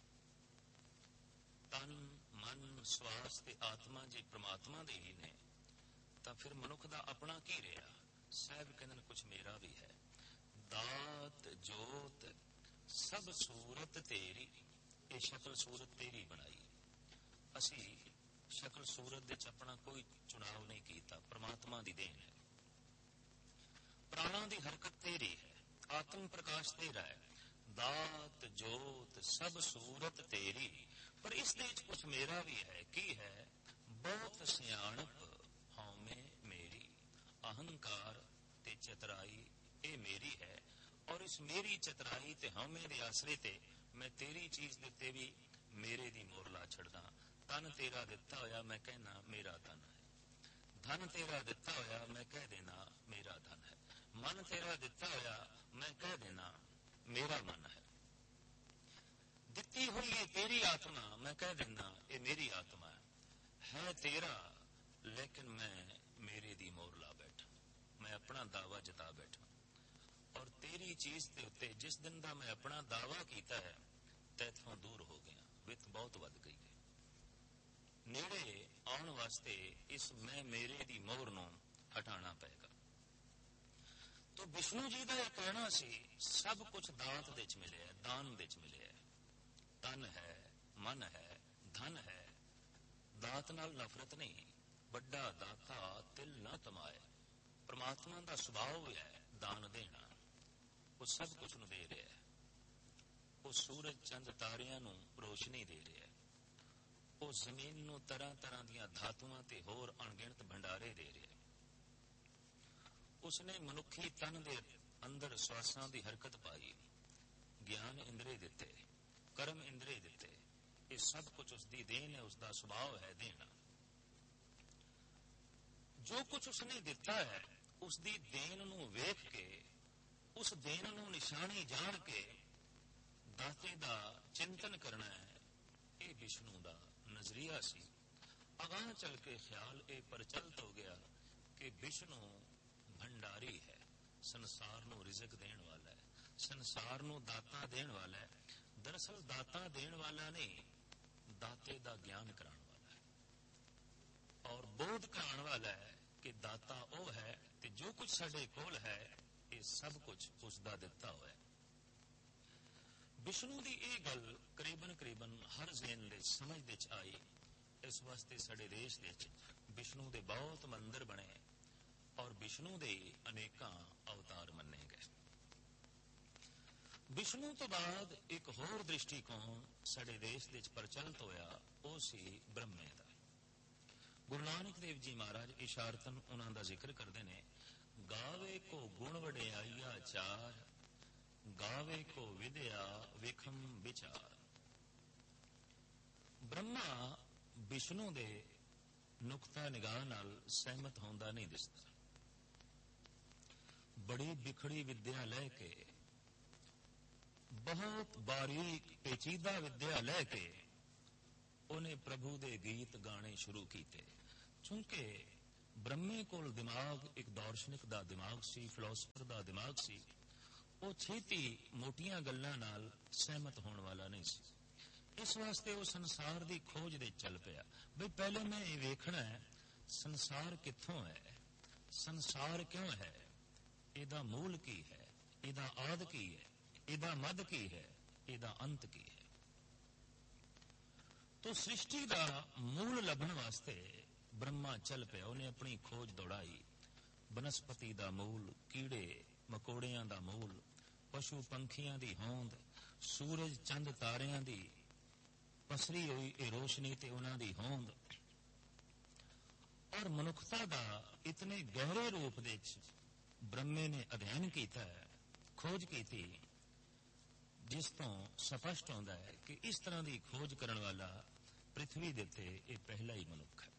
S2: ਤਨ ਮਨ ਸਵਾਸ ਤੇ ਆਤਮਾ ਜੇ ਪ੍ਰਮਾਤਮਾ ਦੇ ਹੀ ਨੇ ਤਾਂ ਫਿਰ ਮਨੁੱਖ ਦਾ ਆਪਣਾ ਕੀ ਰਿਹਾ। ਸਾਹਿਬ ਕਹਿੰਦੇ ਨੇ ਕੁਛ ਮੇਰਾ ਵੀ ਹੈ। ਦਾਤ ਜੋਤ ਸਭ ਸੂਰਤ ਤੇਰੀ, ਇਹ ਸ਼ਕਲ ਸੂਰਤ ਤੇਰੀ ਬਣਾਈ। ਅਸੀਂ ਸ਼ਕਲ ਸੂਰਤ ਦੇ ਚ ਆਪਣਾ ਕੋਈ ਚੁਣਾਵ ਨਹੀਂ ਕੀਤਾ, ਪ੍ਰਮਾਤਮਾ ਦੀ ਦੇਣ ਹੈ। ਪ੍ਰਾਣਾਂ ਦੀ ਹਰਕਤ ਤੇਰੀ ਹੈ, ਆਤਮ ਪ੍ਰਕਾਸ਼ ਤੇਰਾ ਹੈ। ਦਾਤ ਜੋਤ ਸਭ ਸੂਰਤ ਤੇਰੀ, ਪਰ ਇਸ ਦੇ ਵਿੱਚ ਕੁਛ ਮੇਰਾ ਵੀ ਹੈ। ਕੀ ਹੈ? ਬਹੁਤ ਸਿਆਣਪ ਹਉਮੈ ਮੇਰੀ, ਅਹੰਕਾਰ ਤੇ ਚਤਰਾਈ ਇਹ ਮੇਰੀ ਹੈ। ਔਰ ਇਸ ਮੇਰੀ ਚਤਰਾਈ ਤੇ ਹਉਮੈ ਦੇ ਆਸਰੇ ਤੇ ਮੈਂ ਤੇਰੀ ਚੀਜ਼ ਦੇ ਉੱਤੇ ਵੀ ਮੇਰੇ ਦੀ ਮੋਹਰ ਲਾ ਛੱਡਦਾ। ਤਨ ਤੇਰਾ ਦਿੱਤਾ ਹੋਇਆ ਮੈਂ ਕਹਿਣਾ ਮੇਰਾ ਤਨ ਹੈ, ਧਨ ਤੇਰਾ ਦਿੱਤਾ ਹੋਇਆ ਮੈਂ ਕਹਿ ਦੇਣਾ ਮੇਰਾ ਧਨ ਹੈ, ਮਨ ਤੇਰਾ ਦਿੱਤਾ ਹੋਇਆ ਮੈਂ ਕਹਿ ਦੇਣਾ ਮੇਰਾ ਮਨ ਹੈ। ਦਿੱਤੀ ਹੋਈ ਇਹ ਤੇਰੀ ਆਤਮਾ ਮੈਂ ਕਹਿ ਦੇਣਾ ਇਹ ਮੇਰੀ ਆਤਮਾ ਹੈ ਤੇਰਾ, ਲੇਕਿਨ ਮੈਂ ਮੇਰੇ ਦੀ ਮੋਹਰ ਲਾ ਬੈਠਾ, ਮੈਂ ਆਪਣਾ ਦਾਵਾ ਜਤਾ ਬੈਠਾ। ਔਰ ਤੇਰੀ ਚੀਜ਼ ਦੇ ਉੱਤੇ ਜਿਸ ਦਿਨ ਦਾ ਮੈਂ ਆਪਣਾ ਦਾਵਾ ਕੀਤਾ ਹੈ ਤੈਥੋਂ ਦੂਰ ਹੋ ਗਿਆ, ਵਿੱਤ ਬਹੁਤ ਵੱਧ ਗਈ ਹੈ। ਨੇੜੇ ਆਉਣ ਵਾਸਤੇ ਇਸ ਮੈਂ ਮੇਰੇ ਦੀ ਮੋਹਰ ਨੂੰ ਹਟਾਉਣਾ ਪਏਗਾ। ਤੋ ਵਿਸ਼ਨੂੰ ਜੀ ਦਾ ਇਹ ਕਹਿਣਾ ਸੀ ਸਭ ਕੁਝ ਦਾਤ ਦੇ ਚ ਮਿਲਿਆ, ਦਾਨ ਦੇ ਚ ਮਿਲਿਆ। ਤਨ ਹੈ, ਮਨ ਹੈ, ਧਨ ਹੈ। ਦਾਤ ਨਾਲ ਨਫ਼ਰਤ ਨਹੀਂ, ਵੱਡਾ ਦਾਤਾ ਤਿਲ ਨਾ ਤਮਾਏ। ਪ੍ਰਮਾਤਮਾ ਦਾ ਸੁਭਾਅ ਹੈ ਦਾਨ ਦੇਣਾ, ਉਹ ਸਭ ਕੁਝ ਨੂੰ ਦੇ ਰਿਹਾ ਹੈ। ਉਹ ਸੂਰਜ ਚੰਦ ਤਾਰਿਆਂ ਨੂੰ ਰੋਸ਼ਨੀ ਦੇ ਰਿਹਾ ਹੈ, ਉਹ ਜ਼ਮੀਨ ਨੂੰ ਤਰ੍ਹਾਂ ਤਰ੍ਹਾਂ ਦੀਆਂ ਧਾਤੂਆਂ ਤੇ ਹੋਰ ਅਣਗਿਣਤ ਭੰਡਾਰੇ ਦੇ ਰਿਹਾ ਹੈ। ਉਸਨੇ ਮਨੁੱਖੀ ਤਨ ਦੇ ਅੰਦਰ ਸਵਾਸਾਂ ਦੀ ਹਰਕਤ ਪਾਈ, ਗਿਆਨ ਇੰਦਰੇ ਦਿੱਤੇ, ਕਰਮ ਇੰਦਰੇ ਦਿੱਤੇ। ਇਹ ਸਭ ਕੁਝ ਉਸਦੀ ਦੇਣ ਹੈ, ਉਸਦਾ ਸੁਭਾਅ ਹੈ ਦੇਣਾ। ਜੋ ਕੁਝ ਉਸਨੇ ਦਿੱਤਾ ਹੈ ਉਸਦੀ ਦੇਣ ਨੂੰ ਵੇਖ ਕੇ, ਉਸ ਦੇਣ ਨੂੰ ਨਿਸ਼ਾਨੀ ਜਾਣ ਕੇ ਦਾਤੇ ਦਾ ਚਿੰਤਨ ਕਰਨਾ ਹੈ। ਇਹ ਵਿਸ਼ਨੂੰ ਦਾ ਨਜ਼ਰੀਆ ਸੀ। ਅਗਾਂਹ ਚੱਲ ਕੇ ਖਿਆਲ ਇਹ ਪ੍ਰਚਲਿਤ ਹੋ ਗਿਆ ਕਿ ਵਿਸ਼ਨੂੰ ਭੰਡਾਰੀ ਹੈ, ਸੰਸਾਰ ਨੂੰ ਰਿਜ਼ਕ ਦੇਣ ਵਾਲਾ ਹੈ, ਸੰਸਾਰ ਨੂੰ ਦਾਤਾ ਦੇਣ ਵਾਲਾ ਹੈ। ਦਰਅਸਲ ਦਾਤਾ ਦੇਣ ਵਾਲਾ ਨਹੀਂ, ਦਾਤੇ ਦਾ ਗਿਆਨ ਕਰਾਉਣ ਵਾਲਾ ਹੈ ਔਰ ਬੋਧ ਕਰਾਉਣ ਵਾਲਾ ਹੈ ਕਿ ਦਾਤਾ ਉਹ ਹੈ ਤੇ ਜੋ ਕੁਝ ਸਾਡੇ ਕੋਲ ਹੈ ਇਹ ਸਭ ਕੁਝ ਉਸ ਦਾ ਦਿੱਤਾ ਹੋਇਆ। ਵਿਸ਼ਨੂੰ ਦੀ ਇਹ ਗੱਲ ਕਰੀਬਨ ਹਰ ਜ਼ੇਨ ਦੇ ਸਮਝ ਦੇ ਚ ਆਈ। ਇਸ ਵਾਸਤੇ ਸਾਡੇ ਦੇਸ਼ ਦੇ ਵਿੱਚ ਵਿਸ਼ਨੂੰ ਦੇ ਬਹੁਤ ਮੰਦਿਰ ਬਣੇ ਔਰ ਵਿਸ਼ਨੂੰ ਦੇ ਅਨੇਕਾਂ ਅਵਤਾਰ ਮੰਨੇ ਗਏ। ਵਿਸ਼ਨੂੰ ਤੋਂ ਬਾਅਦ ਇੱਕ ਹੋਰ ਦ੍ਰਿਸ਼ਟੀਕੋਣ ਸਾਡੇ ਦੇਸ਼ ਦੇ ਵਿੱਚ ਪ੍ਰਚਲਿਤ ਹੋਇਆ, ਉਹ ਸੀ ਬ੍ਰਹਮੇ ਦਾ। ਗੁਰੂ ਨਾਨਕ ਦੇਵ ਜੀ ਮਹਾਰਾਜ ਇਸ਼ਾਰਤਨ ਉਹਨਾਂ ਦਾ ਜ਼ਿਕਰ ਕਰਦੇ ਨੇ, ਗਾਵੇ ਕੋ ਗੁਣ ਵਡਿਆਈਆ ਚਾਰ, ਗਾਵੇ ਕੋ ਵਿਦਿਆ ਵਿਖਮ ਵਿਚਾਰ। ਬ੍ਰਹਮਾ ਵਿਸ਼ਨੂੰ ਦੇ ਨੁਕਤਾ ਨਿਗਾਹ ਨਾਲ ਸਹਿਮਤ ਹੁੰਦਾ ਨਹੀਂ ਦਿਸਦਾ। ਬੜੀ ਵਿਖੜੀ ਵਿਦਿਆ ਲੈ ਕੇ, ਬਹੁਤ ਬਾਰੀਕ ਪੇਚੀਦਾ ਵਿਦਿਆ ਲੈ ਕੇ ਉਹਨੇ ਪ੍ਰਭੂ ਦੇ ਗੀਤ ਗਾਣੇ ਸ਼ੁਰੂ ਕੀਤੇ। ਚੂੰਕਿ ਬ੍ਰਹਮੇ ਕੋਲ ਦਿਮਾਗ ਇੱਕ ਦਾਰਸ਼ਨਿਕ ਦਾ ਦਿਮਾਗ ਸੀ, ਫਿਲਾਸਫਰ ਦਾ ਦਿਮਾਗ ਸੀ। ਉਹ ਛੇਤੀ ਮੋਟੀਆਂ ਗੱਲਾਂ ਨਾਲ ਸਹਿਮਤ ਹੋਣ ਵਾਲਾ ਨਹੀਂ ਸੀ। ਇਸ ਵਾਸਤੇ ਉਹ ਸੰਸਾਰ ਦੀ ਖੋਜ ਦੇ ਚੱਲ ਪਿਆ। ਬਈ ਪਹਿਲੇ ਮੈਂ ਇਹ ਵੇਖਣਾ ਹੈ ਸੰਸਾਰ ਕਿੱਥੋਂ ਹੈ, ਸੰਸਾਰ ਕਿਉਂ ਹੈ, ਇਹਦਾ ਮੂਲ ਕੀ ਹੈ, ਇਹਦਾ ਆਦਿ ਕੀ ਹੈ, ਇਹਦਾ ਮੱਧ ਕੀ ਹੈ, ਇਹਦਾ ਅੰਤ ਕੀ ਹੈ। ਤੋ ਸ੍ਰਿਸ਼ਟੀ ਦਾ ਮੂਲ ਲੱਭਣ ਵਾਸਤੇ ਬ੍ਰਹਮਾ ਚੱਲ ਪਿਆ। ਉਹਨੇ ਆਪਣੀ ਖੋਜ ਦੌੜਾਈ। ਬਨਸਪਤੀ ਦਾ ਮੂਲ, ਕੀੜੇ ਮਕੌੜਿਆਂ ਦਾ ਮੂਲ, ਪਸ਼ੂ ਪੰਖੀਆਂ ਦੀ ਹੋਂਦ, ਸੂਰਜ ਚੰਦ ਤਾਰਿਆਂ ਦੀ ਪਸਰੀ ਹੋਈ ਇਹ ਰੋਸ਼ਨੀ ਤੇ ਉਹਨਾਂ ਦੀ ਹੋਂਦ, ਔਰ ਮਨੁੱਖਤਾ ਦਾ ਇਤਨੇ ਗਹਿਰੇ ਰੂਪ ਦੇ ਵਿੱਚ ਬ੍ਰਹਮੇ ਨੇ ਅਧਿਐਨ ਕੀਤਾ, ਖੋਜ ਕੀਤੀ, ਜਿਸ ਤੋਂ ਸਪਸ਼ਟ ਹੁੰਦਾ ਹੈ ਕਿ ਇਸ ਤਰ੍ਹਾਂ ਦੀ ਖੋਜ ਕਰਨ ਵਾਲਾ ਪ੍ਰਿਥਵੀ ਦੇ ਉੱਤੇ ਇਹ ਪਹਿਲਾ ਹੀ ਮਨੁੱਖ ਹੈ।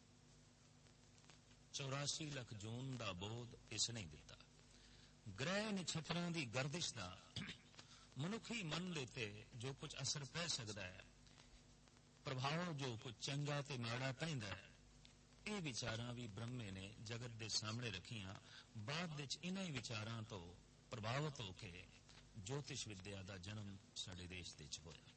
S2: 84 ਲੱਖ ਜੂਨ ਦਾ ਬੋਧ ਇਸ ਨੇ ਦਿੱਤਾ। ਗ੍ਰਹਿ ਨਛੱਤਰਾਂ ਦੀ ਗਰਦਿਸ਼ ਦਾ ਮਨੁੱਖੀ ਮਨ ਦੇ ਉੱਤੇ ਜੋ ਕੁਝ ਅਸਰ ਪੈ ਸਕਦਾ ਹੈ, ਪ੍ਰਭਾਵ ਜੋ ਕੁਝ ਚੰਗਾ ਤੇ ਮਾੜਾ ਪੈਂਦਾ ਹੈ, ਇਹ ਵਿਚਾਰਾਂ ਵੀ ਬ੍ਰਹਮੇ ਨੇ ਜਗਤ ਦੇ ਸਾਹਮਣੇ ਰੱਖੀਆਂ। ਬਾਅਦ ਵਿੱਚ ਇਹਨਾਂ ਹੀ ਵਿਚਾਰਾਂ ਤੋਂ ਪ੍ਰਭਾਵਿਤ ਹੋ ਕੇ ਜੋਤਿਸ਼ ਵਿਦਿਆ ਦਾ ਜਨਮ ਸਾਡੇ ਦੇਸ਼ ਦੇ ਵਿੱਚ ਹੋਇਆ,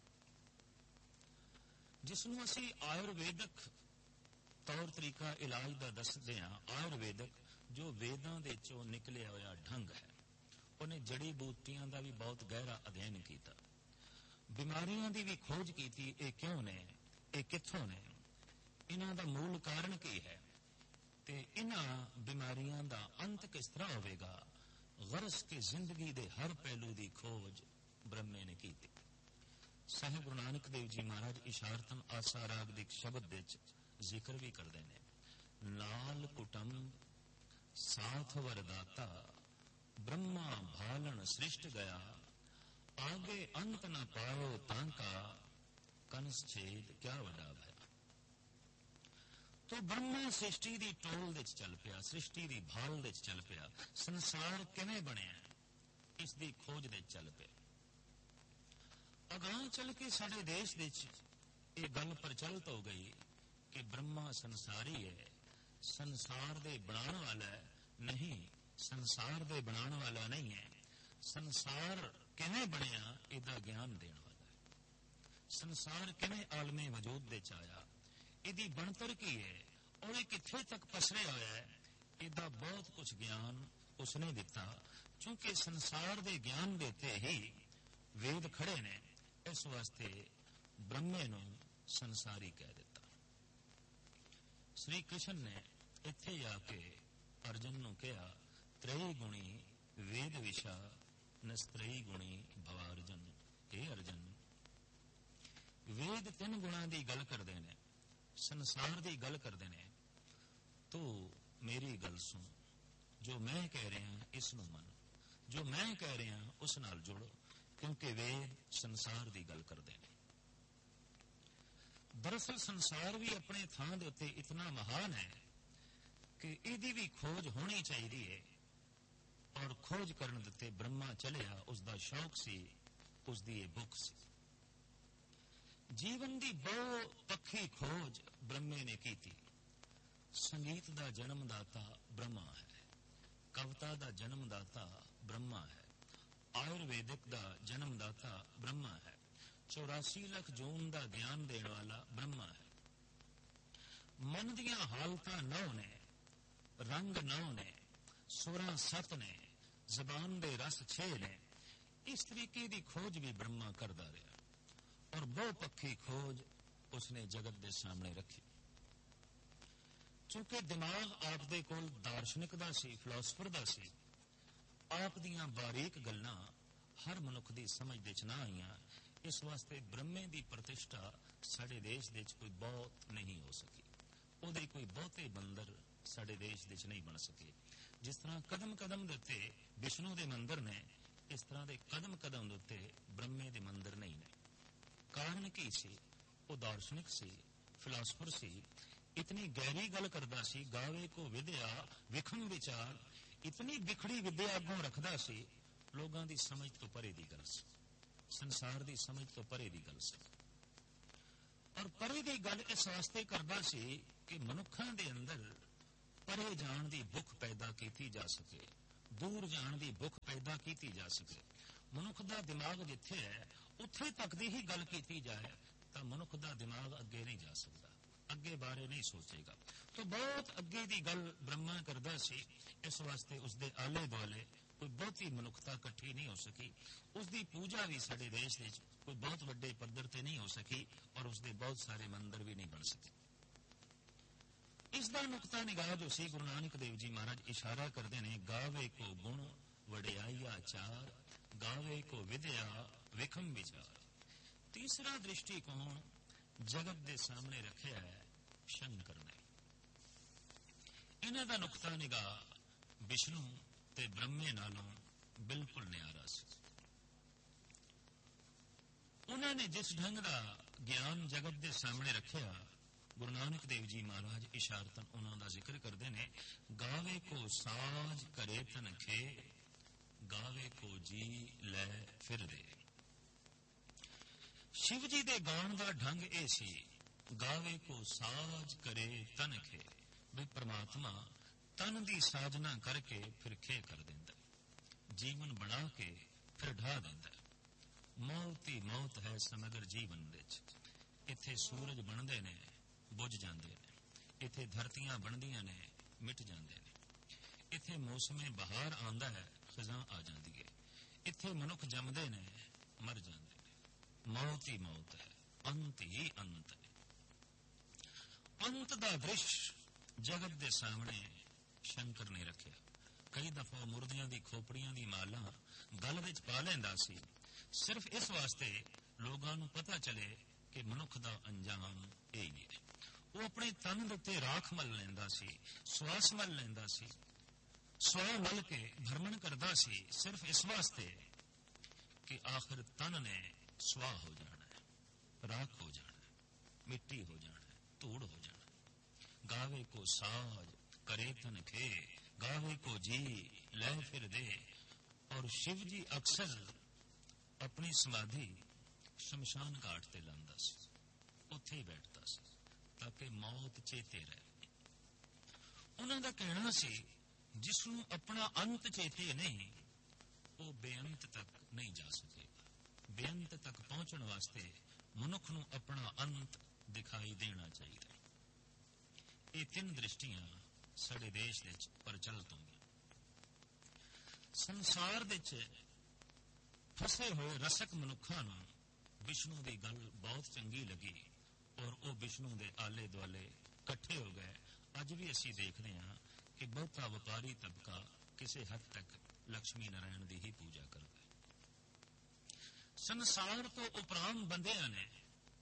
S2: ਜਿਸ ਨੂੰ ਅਸੀਂ ਆਯੁਰਵੇਦਕ ਤੌਰ ਤਰੀਕਾ ਇਲਾਜ ਦਾ ਦੱਸਦੇ ਹਾਂ। ਆਯੁਰਵੇਦਕ ਜੋ ਵੇਦਾਂ ਦੇ ਚੋਂ ਨਿਕਲਿਆ ਹੋਇਆ ਢੰਗ ਹੈ। ਉਹਨੇ ਜੜੀ ਬੂਟੀਆਂ ਦਾ ਵੀ ਬਹੁਤ ਗਹਿਰਾ ਅਧਿਐਨ ਕੀਤਾ, ਬਿਮਾਰੀਆਂ ਦੀ ਵੀ ਖੋਜ ਕੀਤੀ। ਇਹ ਕਿਉਂ ਨੇ, ਇਹ ਕਿੱਥੋਂ ਨੇ, ਇਹਨਾਂ ਦਾ ਮੂਲ ਕਾਰਨ ਕੀ ਹੈ ਤੇ ਇਹਨਾਂ ਬਿਮਾਰੀਆਂ ਦਾ ਅੰਤ ਕਿਸ ਤਰ੍ਹਾਂ ਹੋਵੇਗਾ। ਗਰਜ਼ ਕੇ ਜ਼ਿੰਦਗੀ ਦੇ ਹਰ ਪਹਿਲੂ ਦੀ ਖੋਜ ਬ੍ਰਹਮੇ ਨੇ ਕੀਤੀ। ਸਾਹਿਬ ਗੁਰੂ ਨਾਨਕ ਦੇਵ ਜੀ ਮਹਾਰਾਜ ਇਸ਼ਾਰਤਨ ਆਸਾ ਰਾਗ ਦੇ ਸ਼ਬਦ ਵਿੱਚ ਜ਼ਿਕਰ ਵੀ ਕਰਦੇ ਨੇ, ਨਾਲ ਕੁਟੰਬ ਸਾਥ ਵਰਦਾਤਾ ਬ੍ਰਹਮਾ ਭਾਲਣ ਸ੍ਰਿਸ਼ਟ ਗਿਆ, ਆਗੇ ਅੰਤ ਨ ਪਾਇਓ ਤਾਂ ਕਾ ਕੰਸ ਛੇਦ ਕਿਆ ਵੱਡਾ ਭਇਆ। ਤੋ ਬ੍ਰਹਮਾ ਸ੍ਰਿਸ਼ਟੀ ਦੀ ਟੋਲ ਦੇ ਵਿੱਚ ਚੱਲ ਪਿਆ, ਸ੍ਰਿਸ਼ਟੀ ਦੀ ਭਾਲ ਦੇ ਵਿੱਚ ਚੱਲ ਪਿਆ। ਸੰਸਾਰ ਕਿਵੇਂ ਬਣਿਆ ਇਸ ਦੀ ਖੋਜ ਦੇ ਚੱਲ ਪਿਆ। ਅਗਾਂਹ ਚੱਲ ਕੇ ਸਾਡੇ ਦੇਸ਼ ਦੇ ਵਿੱਚ ਇਹ ਗੱਲ ਪ੍ਰਚਲਿਤ ਹੋ ਗਈ ਕਿ ਬ੍ਰਹਮਾ ਸੰਸਾਰੀ ਹੈ, ਸੰਸਾਰ ਦੇ ਬਣਾਉਣ ਵਾਲਾ ਨਹੀਂ, ਸੰਸਾਰ ਦੇ ਬਣਾਉਣ ਵਾਲਾ ਨਹੀਂ ਹੈ। ਸੰਸਾਰ ਕਿਵੇਂ ਬਣਿਆ ਇਹਦਾ ਗਿਆਨ ਦੇਣ ਵਾਲਾ ਹੈ। ਸੰਸਾਰ ਕਿਵੇਂ ਆਲਮੇ ਵਜੂਦ ਦੇ ਚ ਆਇਆ, ਇਹਦੀ ਬਣਤਰ ਕੀ ਹੈ ਔਰ ਇਹ ਕਿੱਥੇ ਤੱਕ ਪਸਰਿਆ ਹੋਇਆ ਹੈ, ਇਹਦਾ ਬਹੁਤ ਕੁਝ ਗਿਆਨ ਉਸਨੇ ਦਿੱਤਾ। ਕਿਉਂਕਿ ਸੰਸਾਰ ਦੇ ਗਿਆਨ ਦੇ ਉੱਤੇ ਹੀ ਵੇਦ ਖੜੇ ਨੇ, ਇਸ ਵਾਸਤੇ ਬ੍ਰਹਮੇ ਨੂੰ ਸੰਸਾਰੀ ਕਹਿ ਦਿੱਤਾ। ਸ੍ਰੀ ਕ੍ਰਿਸ਼ਨ ਨੇ ਇੱਥੇ ਆ ਕੇ ਅਰਜਨ ਨੂੰ ਕਿਹਾ, ਤ੍ਰੈ ਗੁਣੀ ਵੇਦ ਵਿਸ਼ਾ ਨਸਤ੍ਰਈ ਗੁਣੀ ਭਵਾਰਜਨ। ਇਹ ਅਰਜਨ, ਵੇਦ 3 ਗੁਣਾਂ ਦੀ ਗੱਲ ਕਰਦੇ ਨੇ, ਸੰਸਾਰ ਦੀ ਗੱਲ ਕਰਦੇ ਨੇ। ਤੂੰ ਮੇਰੀ ਗੱਲ ਸੁਣ, ਜੋ ਮੈਂ ਕਹਿ ਰਿਹਾ ਇਸ ਨੂੰ ਮੰਨ, ਜੋ ਮੈਂ ਕਹਿ ਰਿਹਾ ਉਸ ਨਾਲ ਜੁੜੋ, ਕਿਉਂਕਿ ਵੇਦ ਸੰਸਾਰ ਦੀ ਗੱਲ ਕਰਦੇ ਨੇ। ਦਰਅਸਲ ਸੰਸਾਰ ਵੀ ਆਪਣੇ ਥਾਂ ਦੇ ਉੱਤੇ ਇਤਨਾ ਮਹਾਨ ਹੈ ਕਿ ਇਹਦੀ ਵੀ ਖੋਜ ਹੋਣੀ ਚਾਹੀਦੀ ਹੈ। ਔਰ ਖੋਜ ਕਰਨ ਦੇ ਉੱਤੇ ਬ੍ਰਹਮਾ ਚਲਿਆ, ਉਸ ਦਾ ਸ਼ੌਕ ਸੀ, ਉਸ ਦੀ ਇਹ ਭੁੱਖ ਸੀ। ਜੀਵਨ ਦੀ ਬਹੁ ਪੱਖੀ ਖੋਜ ਬ੍ਰਹਮੇ ਨੇ ਕੀਤੀ। ਸੰਗੀਤ ਦਾ ਜਨਮਦਾਤਾ ਬ੍ਰਹਮਾ ਹੈ, ਕਵਿਤਾ ਦਾ ਜਨਮਦਾਤਾ ਬ੍ਰਹਮਾ ਹੈ, ਆਯੁਰਵੇਦਿਕ ਦਾ ਜਨਮਦਾਤਾ ਬ੍ਰਹਮਾ ਹੈ, 84 ਲੱਖ ਜੂਨ ਦਾ ਗਿਆਨ ਦੇਣ ਵਾਲਾ ਬ੍ਰਹਮਾ ਹੈ। ਮਨ ਦੀਆਂ ਹਾਲਤਾਂ 9 ਨੇ, ਰੰਗ 9 ਨੇ, ਸੁਰਾਂ 7 ਨੇ, ਜ਼ਬਾਨ ਦੇ ਰਸ 6 ਨੇ। ਇਸ ਤਰੀਕੇ ਦੀ ਖੋਜ ਵੀ ਬ੍ਰਹਮਾ ਕਰਦਾ ਰਿਹਾ ਔਰ ਬਹੁ ਪੱਖੀ ਖੋਜ ਉਸਨੇ ਜਗਤ ਦੇ ਸਾਹਮਣੇ ਰੱਖੀ। ਚੂੰਕਿ ਦਿਮਾਗ ਆਪ ਦੇ ਕੋਲ ਦਾਰਸ਼ਨਿਕ ਦਾ ਸੀ, ਫਿਲਾਸਫਰ ਦਾ ਸੀ, ਆਪ ਦੀਆਂ ਬਾਰੀਕ ਗੱਲਾਂ ਹਰ ਮਨੁੱਖ ਦੀ ਸਮਝ ਦੇ ਚ ਨਾ ਆਈਆਂ। ਇਸ ਵਾਸਤੇ ਬ੍ਰਹਮੇ ਦੀ ਪ੍ਰਤਿਸ਼ਠਾ ਸਾਡੇ ਦੇਸ਼ ਦੇ ਵਿੱਚ ਕੋਈ ਬਹੁਤ ਨਹੀਂ ਹੋ ਸਕੀ, ਉਹਦੇ ਕੋਈ ਬਹੁਤੇ ਮੰਦਰ ਸਾਡੇ ਦੇਸ਼ ਦੇ ਚ ਨਹੀਂ ਬਣ ਸਕੇ। ਜਿਸ ਤਰ੍ਹਾਂ ਕਦਮ ਕਦਮ ਦੇ ਉੱਤੇ ਵਿਸ਼ਨੂੰ ਦੇ ਮੰਦਰ ਨੇ, ਇਸ ਤਰ੍ਹਾਂ ਦੇ ਕਦਮ ਕਦਮ ਦੇ ਉੱਤੇ ਬ੍ਰਹਮੇ ਦੇ ਮੰਦਰ ਨਹੀਂ ਨੇ। ਕਾਰਨ ਕੀ ਸੀ? ਉਹ ਦਾਰਸ਼ਨਿਕ ਸੀ, ਫਿਲਾਸਫਰ ਸੀ, ਇਤਨੀ ਗਹਿਰੀ ਗੱਲ ਕਰਦਾ ਸੀ। ਗਾਵੇ ਕੋ ਵਿਦਿਆ ਵਿਖਮ ਵਿਚਾਰ, ਇਤਨੀ ਵਿਖੜੀ ਵਿਦਿਆ ਅੱਗੋਂ ਰੱਖਦਾ ਸੀ, ਲੋਕਾਂ ਦੀ ਸਮਝ ਤੋਂ ਪਰੇ ਦੀ ਗੱਲ ਸੀ, ਸੰਸਾਰ ਦੀ ਸਮਝ ਤੋਂ ਪਰੇ ਦੀ ਗੱਲ ਸੀ। ਔਰ ਪਰੇ ਦੀ ਗੱਲ ਇਸ ਵਾਸਤੇ ਕਰਦਾ ਸੀ ਕਿ ਮਨੁੱਖਾਂ ਦੇ ਅੰਦਰ ਪਰੇ ਜਾਣ ਦੀ ਭੁੱਖ ਪੈਦਾ ਕੀਤੀ ਜਾ ਸਕੇ, ਦੂਰ ਜਾਣ ਦੀ ਭੁੱਖ ਪੈਦਾ ਕੀਤੀ ਜਾ ਸਕੇ। ਮਨੁੱਖ ਦਾ ਦਿਮਾਗ ਜਿੱਥੇ ਹੈ ਉੱਥੇ ਤੱਕ ਦੀ ਹੀ ਗੱਲ ਕੀਤੀ ਜਾਏ ਤਾਂ ਮਨੁੱਖ ਦਾ ਦਿਮਾਗ ਅੱਗੇ ਨਹੀਂ ਜਾ ਸਕਦਾ, ਅੱਗੇ ਬਾਰੇ ਨਹੀਂ ਸੋਚੇਗਾ। ਤਾਂ ਬਹੁਤ ਅੱਗੇ ਦੀ ਗੱਲ ਬ੍ਰਹਮਾ ਕਰਦਾ ਸੀ, ਇਸ ਵਾਸਤੇ ਉਸਦੇ ਆਲੇ ਦੁਆਲੇ ਕੋਈ ਬਹੁਤੀ ਮਨੁੱਖਤਾ ਇਕੱਠੀ ਨਹੀਂ ਹੋ ਸਕੀ। ਉਸਦੀ ਪੂਜਾ ਵੀ ਸਾਡੇ ਦੇਸ਼ ਵਿੱਚ ਕੋਈ ਬਹੁਤ ਵੱਡੇ ਪੱਧਰ ਤੇ ਨਹੀਂ ਹੋ ਸਕੀ ਔਰ ਉਸਦੇ ਬਹੁਤ ਸਾਰੇ ਮੰਦਰ ਵੀ ਨਹੀਂ ਬਣ ਸਕੇ। ਇਸ ਦਾ ਨੁਕਤਾ ਨਿਗਾਹ ਜੋ ਸੀ, ਗੁਰੂ ਨਾਨਕ ਦੇਵ ਜੀ ਮਹਾਰਾਜ ਇਸ਼ਾਰਾ ਕਰਦੇ ਨੇ, ਗਾਵੇ ਕੋ ਗੁਣ ਵਡਿਆਈਆ ਚਾਰ, ਗਾਵੇ ਕੋ ਵਿਦਿਆ ਵਿਖਮ ਵਿਚਾਰ। ਤੀਸਰਾ ਦ੍ਰਿਸ਼ਟੀਕੋਣ ਜਗਤ ਦੇ ਸਾਹਮਣੇ ਰੱਖਿਆ ਹੈ ਸ਼ੰਕਰ ਨੇ। ਇਹਨਾਂ ਦਾ ਨੁਕਤਾ ਨਿਗਾਹ ਵਿਸ਼ਨੂੰ ਤੇ ਬ੍ਰਹਮੇ ਨਾਲੋਂ ਬਿਲਕੁਲ ਨਿਆਰਾ ਸੀ। ਉਹਨਾਂ ਨੇ ਜਿਸ ਢੰਗ ਦਾ ਗਿਆਨ ਜਗਤ ਦੇ ਸਾਹਮਣੇ ਰੱਖਿਆ, ਗੁਰੂ ਨਾਨਕ ਦੇਵ ਜੀ ਮਹਾਰਾਜ ਇਸ਼ਾਰਤਨ ਉਹਨਾਂ ਦਾ ਜ਼ਿਕਰ ਕਰਦੇ ਨੇ, ਗਾਵੇ ਕੋ ਸਾਜ ਕਰੇ ਤਨਖੇ, ਗਾਵੇ ਕੋ ਜੀ ਲੈ ਫਿਰਦੇ। ਸ਼ਿਵ ਜੀ ਦੇ ਗਾਉਣ ਦਾ ਢੰਗ ਇਹ ਸੀ, ਗਾਵੇ ਕੋ ਸਾਜ ਕਰੇ ਤਨਖੇ, ਵੀ ਪਰਮਾਤਮਾ ਤਨ ਦੀ ਸਾਜਨਾ ਕਰਕੇ ਫਿਰ ਖੇ ਕਰ ਦਿੰਦਾ, ਜੀਵਨ ਬਣਾ ਕੇ ਫਿਰ ਢਾ ਦਿੰਦਾ। ਮੌਤ ਹੀ ਮੌਤ ਹੈ ਸਮਗਰ ਜੀਵਨ ਵਿੱਚ। ਇੱਥੇ ਸੂਰਜ ਬਣਦੇ ਨੇ, ਬੁੱਝ ਜਾਂਦੇ ਨੇ, ਇੱਥੇ ਧਰਤੀਆਂ ਬਣਦੀਆਂ ਨੇ, ਮਿਟ ਜਾਂਦੇ ਨੇ, ਇੱਥੇ ਮੌਸਮੇ ਬਹਾਰ ਆਉਂਦਾ ਹੈ, ਖਜ਼ਾਂ ਆ ਜਾਂਦੀ ਹੈ, ਇੱਥੇ ਮਨੁੱਖ ਜੰਮਦੇ ਨੇ, ਮਰ ਜਾਂਦੇ ਨੇ। ਮੌਤ ਹੀ ਮੌਤ ਹੈ, ਅੰਤ ਹੀ ਅੰਤ ਹੈ। ਅੰਤ ਦਾ ਦ੍ਰਿਸ਼ ਜਗਤ ਦੇ ਸਾਹਮਣੇ ਸ਼ੰਕਰ ਨੇ ਰੱਖਿਆ। ਕਈ ਦਫਾ ਮੁਰਦਿਆਂ ਦੀ ਖੋਪੜੀਆਂ ਦੀ ਮਾਲਾ ਗਲ ਵਿੱਚ ਪਾ ਲੈਂਦਾ ਸੀ, ਸਿਰਫ ਇਸ ਵਾਸਤੇ ਲੋਕਾਂ ਨੂੰ ਪਤਾ ਚਲੇ ਕਿ ਮਨੁੱਖ ਦਾ ਅੰਜਾਮ ਇਹ ਹੀ ਹੈ। ਉਹ ਆਪਣੇ ਤਨ ਦੇ ਉੱਤੇ ਰਾਖ ਮਲ ਲੈਂਦਾ ਸੀ, ਸਵਾਸ ਮਲ ਲੈਂਦਾ ਸੀ, ਸਵਾਹ ਮਲ ਕੇ ਭਰਮਣ ਕਰਦਾ ਸੀ, ਸਿਰਫ ਇਸ ਵਾਸਤੇ ਕਿ ਆਖਿਰ ਤਨ ਨੇ ਸਵਾਹ ਹੋ ਜਾਣਾ ਹੈ, ਰਾਖ ਹੋ ਜਾਣਾ ਹੈ, ਮਿੱਟੀ ਹੋ ਜਾਣਾ ਹੈ, ਧੂੜ ਹੋ ਜਾਣਾ ਹੈ। ਗਾਵੇ ਕੋ ਸਾਜ ਕਰੇ ਤਨ ਖੇ, ਗਾਵੇ ਕੋ ਜੀ ਲੈ ਫਿਰ ਦੇ। ਔਰ ਸ਼ਿਵ ਜੀ ਅਕਸਰ ਆਪਣੀ ਸਮਾਧੀ ਸ਼ਮਸ਼ਾਨ ਘਾਟ ਤੇ ਲਾਉਂਦਾ ਸੀ, ਉੱਥੇ ਹੀ ਬੈਠਦਾ ਸੀ ਤਾਂ ਕਿ ਮੌਤ ਚੇਤੇ ਰਹੇ। ਉਹਨਾਂ ਦਾ ਕਹਿਣਾ ਸੀ, ਜਿਸ ਨੂੰ ਆਪਣਾ ਅੰਤ ਚੇਤੇ ਨਹੀਂ, ਉਹ ਬੇਅੰਤ ਤੱਕ ਨਹੀਂ ਜਾ ਸਕੇਗਾ। ਬੇਅੰਤ ਤੱਕ ਪਹੁੰਚਣ ਵਾਸਤੇ ਮਨੁੱਖ ਨੂੰ ਆਪਣਾ ਅੰਤ ਦਿਖਾਈ ਦੇਣਾ ਚਾਹੀਦਾ। ਇਹ ਤਿੰਨ ਦ੍ਰਿਸ਼ਟੀਆਂ ਸਾਡੇ ਦੇਸ਼ ਵਿੱਚ ਪ੍ਰਚਲਿਤ ਹੋਈਆਂ। ਸੰਸਾਰ ਵਿੱਚ ਫਸੇ ਹੋਏ ਰਸਕ ਮਨੁੱਖਾਂ ਨੂੰ ਵਿਸ਼ਨੂੰ ਦੀ ਗੱਲ ਬਹੁਤ ਚੰਗੀ ਲੱਗੀ ਔਰ ਉਹ ਵਿਸ਼ਨੂੰ ਦੇ ਆਲੇ ਦੁਆਲੇ ਇਕੱਠੇ ਹੋ ਗਏ। ਅੱਜ ਵੀ ਅਸੀਂ ਦੇਖਦੇ ਹਾਂ ਕਿ ਬਹੁਤਾ ਵਪਾਰੀ ਤਬਕਾ ਕਿਸੇ ਹੱਦ ਤੱਕ ਲక్ష్ਮੀ ਨਾਰਾਇਣ ਦੀ ਹੀ ਪੂਜਾ ਕਰਦਾ ਹੈ। ਸੰਸਾਰ ਤੋਂ ਉਪਰਾਮ ਬੰਦਿਆਂ ਨੇ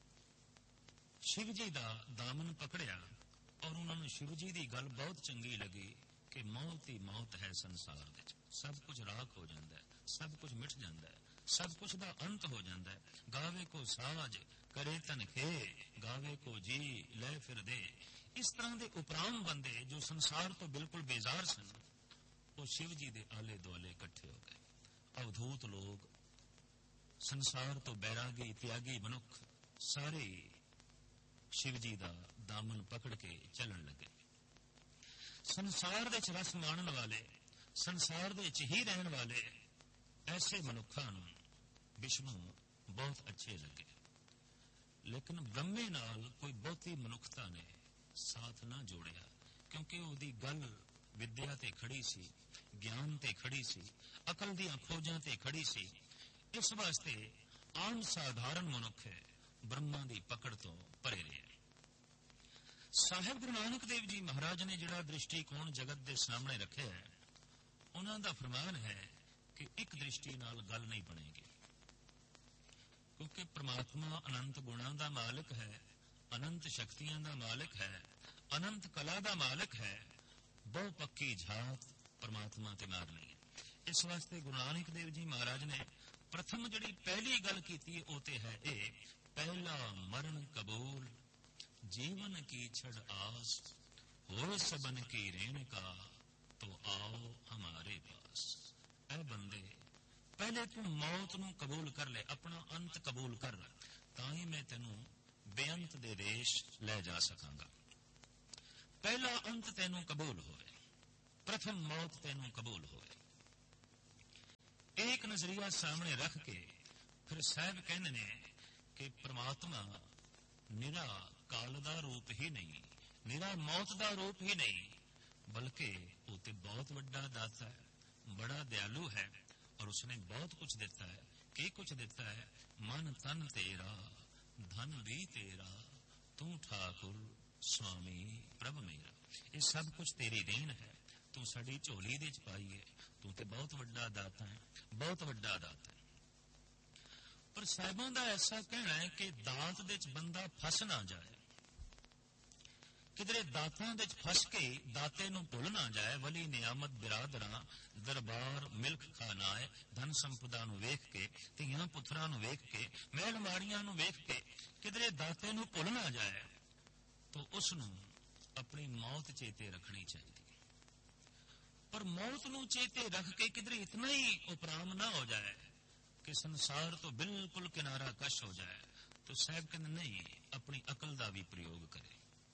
S2: ਸ਼ਿਵ ਜੀ ਦਾ ਦਾਮਨ ਪਕੜਿਆ ਔਰ ਉਹਨਾਂ ਨੂੰ ਸ਼ਿਵ ਜੀ ਦੀ ਗੱਲ ਬਹੁਤ ਚੰਗੀ ਲੱਗੀ ਕਿ ਮੌਤ ਹੀ ਮੌਤ ਹੈ ਸੰਸਾਰ ਵਿੱਚ। ਸਭ ਕੁਝ ਰਾਖ ਹੋ ਜਾਂਦਾ ਹੈ, ਸਭ ਕੁਝ ਮਿਟ ਜਾਂਦਾ ਹੈ, ਸਭ ਕੁਝ ਦਾ ਅੰਤ ਹੋ ਜਾਂਦਾ ਹੈ। ਗਾਵੇ ਕੋ ਸਾਜ ਕਰੇ ਤਨ ਖੇ, ਗਾਵੇ ਕੋ ਜੀ ਲੈ ਫਿਰ ਦੇ। ਇਸ ਤਰ੍ਹਾਂ ਦੇ ਉਪਰਾਮ ਬੰਦੇ ਜੋ ਸੰਸਾਰ ਤੋਂ ਬਿਲਕੁਲ ਬੇਜ਼ਾਰ ਸਨ, ਉਹ ਸ਼ਿਵ ਜੀ ਦੇ ਆਲੇ ਦੁਆਲੇ ਇਕੱਠੇ ਹੋ ਗਏ। ਅਵਧੂਤ ਲੋਕ, ਸੰਸਾਰ ਤੋਂ ਬੈਰਾਗੀ ਤਿਆਗੀ ਮਨੁੱਖ ਸਾਰੇ ਸ਼ਿਵ ਜੀ ਦਾ ਦਾਮਨ ਪਕੜ ਕੇ ਚੱਲਣ ਲੱਗੇ। ਸੰਸਾਰ ਦੇ ਵਿੱਚ ਰਸ ਮਾਣਨ ਵਾਲੇ, ਸੰਸਾਰ ਦੇ ਵਿੱਚ ਹੀ ਰਹਿਣ ਵਾਲੇ ਐਸੇ ਮਨੁੱਖਾਂ ਨੂੰ ਵਿਸ਼ਨੂੰ ਬਹੁਤ ਅੱਛੇ ਲੱਗੇ। ਲੇਕਿਨ ਬ੍ਰਹਮੇ ਨਾਲ ਕੋਈ ਬਹੁਤੀ ਮਨੁੱਖਤਾ ਨੇ ਸਾਥ ਨਾ ਜੋੜਿਆ, ਕਿਉਂਕਿ ਉਹਦੀ ਗੱਲ ਵਿਦਿਆ ਤੇ ਖੜੀ ਸੀ, ਗਿਆਨ ਤੇ ਖੜੀ ਸੀ, ਅਕਲ ਦੀਆਂ ਖੋਜਾਂ ਤੇ ਖੜੀ ਸੀ। ਇਸ ਵਾਸਤੇ ਆਮ ਸਾਧਾਰਨ ਮਨੁੱਖ ਬ੍ਰਹਮਾ ਦੀ ਪਕੜ ਤੋਂ ਪਰੇ ਰਿਹਾ। ਸਾਹਿਬ ਗੁਰੂ ਨਾਨਕ ਦੇਵ ਜੀ ਮਹਾਰਾਜ ਨੇ ਜਿਹੜਾ ਦ੍ਰਿਸ਼ਟੀਕੋਣ ਜਗਤ ਦੇ ਸਾਹਮਣੇ ਰੱਖਿਆ ਹੈ, ਉਹਨਾਂ ਦਾ ਫਰਮਾਨ ਹੈ ਕਿ ਇੱਕ ਦ੍ਰਿਸ਼ਟੀ ਨਾਲ ਗੱਲ ਨਹੀਂ ਬਣੇਗੀ, ਕਿਉਂਕਿ ਪ੍ਰਮਾਤਮਾ ਅਨੰਤ ਗੁਣਾਂ ਦਾ ਮਾਲਕ ਹੈ, ਅਨੰਤ ਸ਼ਕਤੀਆਂ ਦਾ ਮਾਲਕ ਹੈ, ਅਨੰਤ ਕਲਾ ਦਾ ਮਾਲਕ ਹੈ। ਬਹੁ ਪੱਕੀ ਝਾਤ ਪ੍ਰਮਾਤਮਾ ਤੇ ਮਾਰਨੀ ਹੈ। ਇਸ ਵਾਸਤੇ ਗੁਰੂ ਨਾਨਕ ਦੇਵ ਜੀ ਮਹਾਰਾਜ ਨੇ ਪ੍ਰਥਮ ਜਿਹੜੀ ਪਹਿਲੀ ਗੱਲ ਕੀਤੀ ਉਹ ਤੇ ਹੈ ਇਹ, ਪਹਿਲਾ ਮਰਨ ਕਬੂਲ ਜੀਵਨ ਕੀ ਛੜ ਆਸ, ਹੋਏ ਸਬਨ ਕੀ ਰੇਣਕਾ ਤੋ ਆਓ ਹਮਾਰੇ ਪਾਸ। ਐ ਬੰਦੇ, ਪਹਿਲੇ ਤੂੰ ਮੌਤ ਨੂੰ ਕਬੂਲ ਕਰ ਲੈ, ਆਪਣਾ ਅੰਤ ਕਬੂਲ ਕਰ, ਤਾਂ ਹੀ ਮੈਂ ਤੈਨੂੰ ਬੇਅੰਤ ਦੇ ਦੇਸ਼ ਲੈ ਜਾ ਸਕਾਂਗਾ। ਪਹਿਲਾ ਅੰਤ ਤੈਨੂੰ ਕਬੂਲ ਹੋਵੇ, ਪ੍ਰਥਮ ਮੌਤ ਤੈਨੂੰ ਕਬੂਲ ਹੋਵੇ। ਇੱਕ ਨਜ਼ਰੀਆ ਸਾਹਮਣੇ ਰੱਖ ਕੇ ਫਿਰ ਸਾਹਿਬ ਕਹਿੰਦੇ ਨੇ ਕਿ ਪ੍ਰਮਾਤਮਾ ਨਿਰਾ ਕਾਲ ਦਾ ਰੂਪ ਹੀ ਨਹੀਂ, ਨਿਰਾ ਮੌਤ ਦਾ ਰੂਪ ਹੀ ਨਹੀਂ, ਬਲਕਿ ਉਹ ਤੇ ਬਹੁਤ ਵੱਡਾ ਦਾਤਾ ਹੈ, ਬੜਾ ਦਿਆਲੂ ਹੈ, ਔਰ ਉਸਨੇ ਬਹੁਤ ਕੁਝ ਦਿੱਤਾ ਹੈ। ਕੀ ਕੁਝ ਦਿੱਤਾ ਹੈ? ਮਨ ਤਨ ਤੇਰਾ, ਧਨ ਵੀ ਤੇਰਾ, ਤੂੰ ਠਾਕੁਰ ਸੁਆਮੀ ਪ੍ਰਭ ਮੇਰਾ। ਇਹ ਸਭ ਕੁਝ ਤੇਰੀ ਦੇਣ ਹੈ, ਤੂੰ ਸਾਡੀ ਝੋਲੀ ਦੇ ਚ ਪਾਈ ਹੈ। ਤੂੰ ਤੇ ਬਹੁਤ ਵੱਡਾ ਦਾਤਾ ਹੈ, ਬਹੁਤ ਵੱਡਾ ਦਾਤਾ ਹੈ। ਪਰ ਸਾਹਿਬਾਂ ਦਾ ਐਸਾ ਕਹਿਣਾ ਹੈ ਕਿ ਦਾਤ ਦੇ ਚ ਬੰਦਾ ਫਸ ਨਾ ਜਾਏ, ਕਿਧਰੇ ਦਾਤਾਂ ਦੇ ਚ ਫਸ ਕੇ ਦਾਤੇ ਨੂੰ ਭੁੱਲ ਨਾ ਜਾਏ। ਵਲੀ ਨਿਆਮਤ ਬਿਰਾਦਰਾਂ ਦਰਬਾਰ ਮਿਲਕ ਖਾਨਾਏ, ਧਨ ਸੰਪਦਾ ਨੂੰ ਵੇਖ ਕੇ, ਧੀਆਂ ਪੁੱਤਰਾਂ ਨੂੰ ਵੇਖ ਕੇ, ਮਹਿਲ ਮਾੜੀਆਂ ਨੂੰ ਵੇਖ ਕੇ ਕਿਧਰੇ ਦਾਤੇ ਨੂੰ ਭੁੱਲ ਨਾ ਜਾਏ, ਤਾਂ ਉਸ ਨੂੰ ਆਪਣੀ ਮੌਤ ਚੇਤੇ ਰੱਖਣੀ ਚਾਹੀਦੀ ਹੈ। ਪਰ ਮੌਤ ਨੂੰ ਚੇਤੇ ਰੱਖ ਕੇ ਕਿਧਰੇ ਇਤਨਾ ਹੀ ਉਪਰਾਮ ਨਾ ਹੋ ਜਾਏ ਕਿ ਸੰਸਾਰ ਤੋਂ ਬਿਲਕੁਲ ਕਿਨਾਰਾ ਕਸ਼ ਹੋ ਜਾਏ, ਤਾਂ ਸਾਹਿਬ ਕਹਿੰਦੇ ਨਹੀਂ, ਆਪਣੀ ਅਕਲ ਦਾ ਵੀ ਪ੍ਰਯੋਗ ਕਰੇ,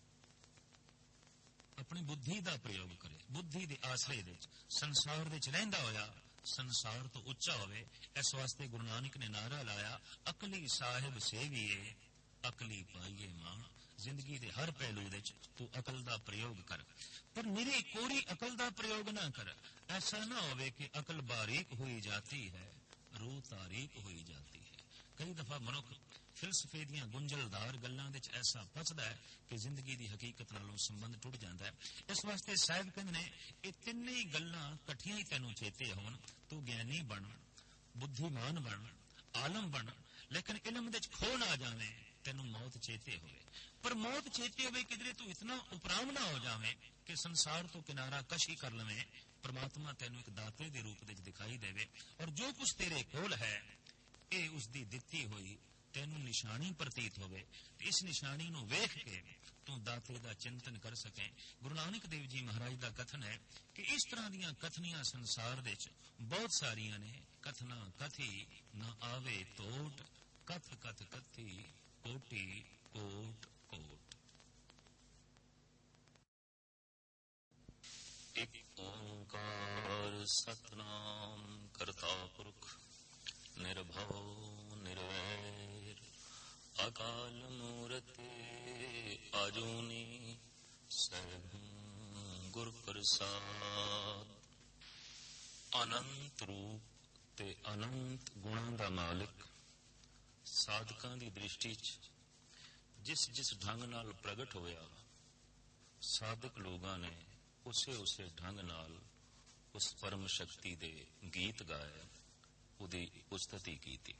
S2: ਆਪਣੀ ਬੁੱਧੀ ਦਾ ਪ੍ਰਯੋਗ ਕਰੇ। ਬੁੱਧੀ ਦੇ ਆਸਰੇ ਦੇ ਸੰਸਾਰ ਦੇ ਚ ਰਹਿੰਦਾ ਹੋਇਆ ਸੰਸਾਰ ਤੋਂ ਉੱਚਾ ਹੋਵੇ। ਇਸ ਵਾਸਤੇ ਗੁਰੂ ਨਾਨਕ ਨੇ ਨਾਰਾ ਲਾਇਆ, ਅਕਲੀ ਸਾਹਿਬ ਸੇਵੀਏ, ਅਕਲੀ ਪਾਈਏ ਮਾਂ। ਜ਼ਿੰਦਗੀ ਦੇ ਹਰ ਪਹਿਲੂ ਦੇ ਚ ਤੂੰ ਅਕਲ ਦਾ ਪ੍ਰਯੋਗ ਕਰ, ਪਰ ਨਿਰੀ ਕੋਰੀ ਅਕਲ ਦਾ ਪ੍ਰਯੋਗ ਨਾ ਕਰ। ਐਸਾ ਨਾ ਹੋਵੇ ਕਿ ਅਕਲ ਬਾਰੀਕ ਹੋਈ ਜਾਤੀ ਹੈ, ਰੂਹ ਤਾਰੀਕ ਹੋਈ ਜਾਤੀ ਹੈ। ਕਈ ਦਫਾ ਮਨੁੱਖ ਫਿਲਸਫੇ ਦੀਆਂ ਗੁੰਝਲਦਾਰ ਗੱਲਾਂ ਵਿੱਚ ਐਸਾ ਫਸਦਾ ਹੈ ਕਿ ਜ਼ਿੰਦਗੀ ਦੀ ਹਕੀਕਤ ਨਾਲੋਂ ਸੰਬੰਧ ਟੁੱਟ ਜਾਂਦਾ ਹੈ। ਇਸ ਵਾਸਤੇ ਸਾਹਿਬ ਕਹਿੰਦੇ ਨੇ ਇਹ ਤਿੰਨੇ ਹੀ ਗੱਲਾਂ ਇਕੱਠੀਆਂ ਹੀ ਤੈਨੂੰ ਚੇਤੇ ਹੋਣ। ਤੂੰ ਗਿਆਨੀ ਬਣ, ਬੁੱਧੀਮਾਨ ਬਣ, ਆਲਮ ਬਣ, ਲੇਕਿਨ ਇਲਮ ਵਿੱਚ ਖੋ ਨਾ ਜਾਵੇਂ, ਤੈਨੂੰ ਮੌਤ ਚੇਤੇ ਹੋਵੇ। ਪਰ ਮੌਤ ਚੇਤੇ ਹੋਵੇ ਕਿਧਰੇ ਤੂੰ ਇਤਨਾ ਉਪਰਾਮ ਨਾ ਹੋ ਜਾਵੇਂ ਕਿ ਸੰਸਾਰ ਤੋਂ ਕਿਨਾਰਾ ਕਸ਼ੀ ਕਰ ਲਵੇਂ। ਪਰਮਾਤਮਾ ਤੈਨੂੰ ਇੱਕ ਦਾਤੇ ਦੇ ਰੂਪ ਵਿੱਚ ਦਿਖਾਈ ਦੇਵੇ, ਔਰ ਜੋ ਕੁਝ ਤੇਰੇ ਕੋਲ ਹੈ ਇਹ ਉਸਦੀ ਦਿੱਤੀ ਹੋਈ ਤੈਨੂੰ ਨਿਸ਼ਾਨੀ ਪ੍ਰਤੀਤ ਹੋਵੇ। ਇਸ ਨਿਸ਼ਾਨੀ ਨੂੰ ਵੇਖ ਕੇ ਤੂੰ ਦਾਤੇ ਦਾ ਚਿੰਤਨ ਕਰ ਸਕੇ। ਗੁਰੂ ਨਾਨਕ ਦੇਵ ਜੀ ਮਹਾਰਾਜ ਦਾ ਕਥਨ ਹੈ ਕਿ ਇਸ ਤਰ੍ਹਾਂ ਦੀਆਂ ਕਥਨੀਆਂ ਸੰਸਾਰ ਦੇ ਵਿੱਚ ਬਹੁਤ ਸਾਰੀਆਂ ਨੇ। ਕਥਨਾ ਕਥੀ ਨਾ ਆਵੇ ਤੋਟ, ਕਥ ਕਥ ਕਥੀ ਕੋਟੀ ਕੋਟ ਕੋਟ। ਇੱਕ ਓੰਕਾਰ ਸਤਨਾਮ ਕਰਤਾ ਪੁਰਖ ਨਿਰਭਉ ਨਿਰਵੈਰ ਅਕਾਲ ਮੂਰਤ ਆਜੂਨੀ ਸੈਭੰ ਗੁਰ ਪ੍ਰਸਾਦ। ਅਨੰਤ ਰੂਪ ਤੇ ਅਨੰਤ ਗੁਣਾਂ ਦਾ ਮਾਲਿਕ ਸਾਧਕਾਂ ਦੀ ਦ੍ਰਿਸ਼ਟੀ 'ਚ ਜਿਸ ਜਿਸ ਢੰਗ ਨਾਲ ਪ੍ਰਗਟ ਹੋਇਆ, ਸਾਧਕ ਲੋਕਾਂ ਨੇ ਉਸੇ ਢੰਗ ਨਾਲ ਉਸ ਪਰਮ ਸ਼ਕਤੀ ਦੇ ਗੀਤ ਗਾਏ, ਉਹਦੀ ਉਸਤਤੀ ਕੀਤੀ।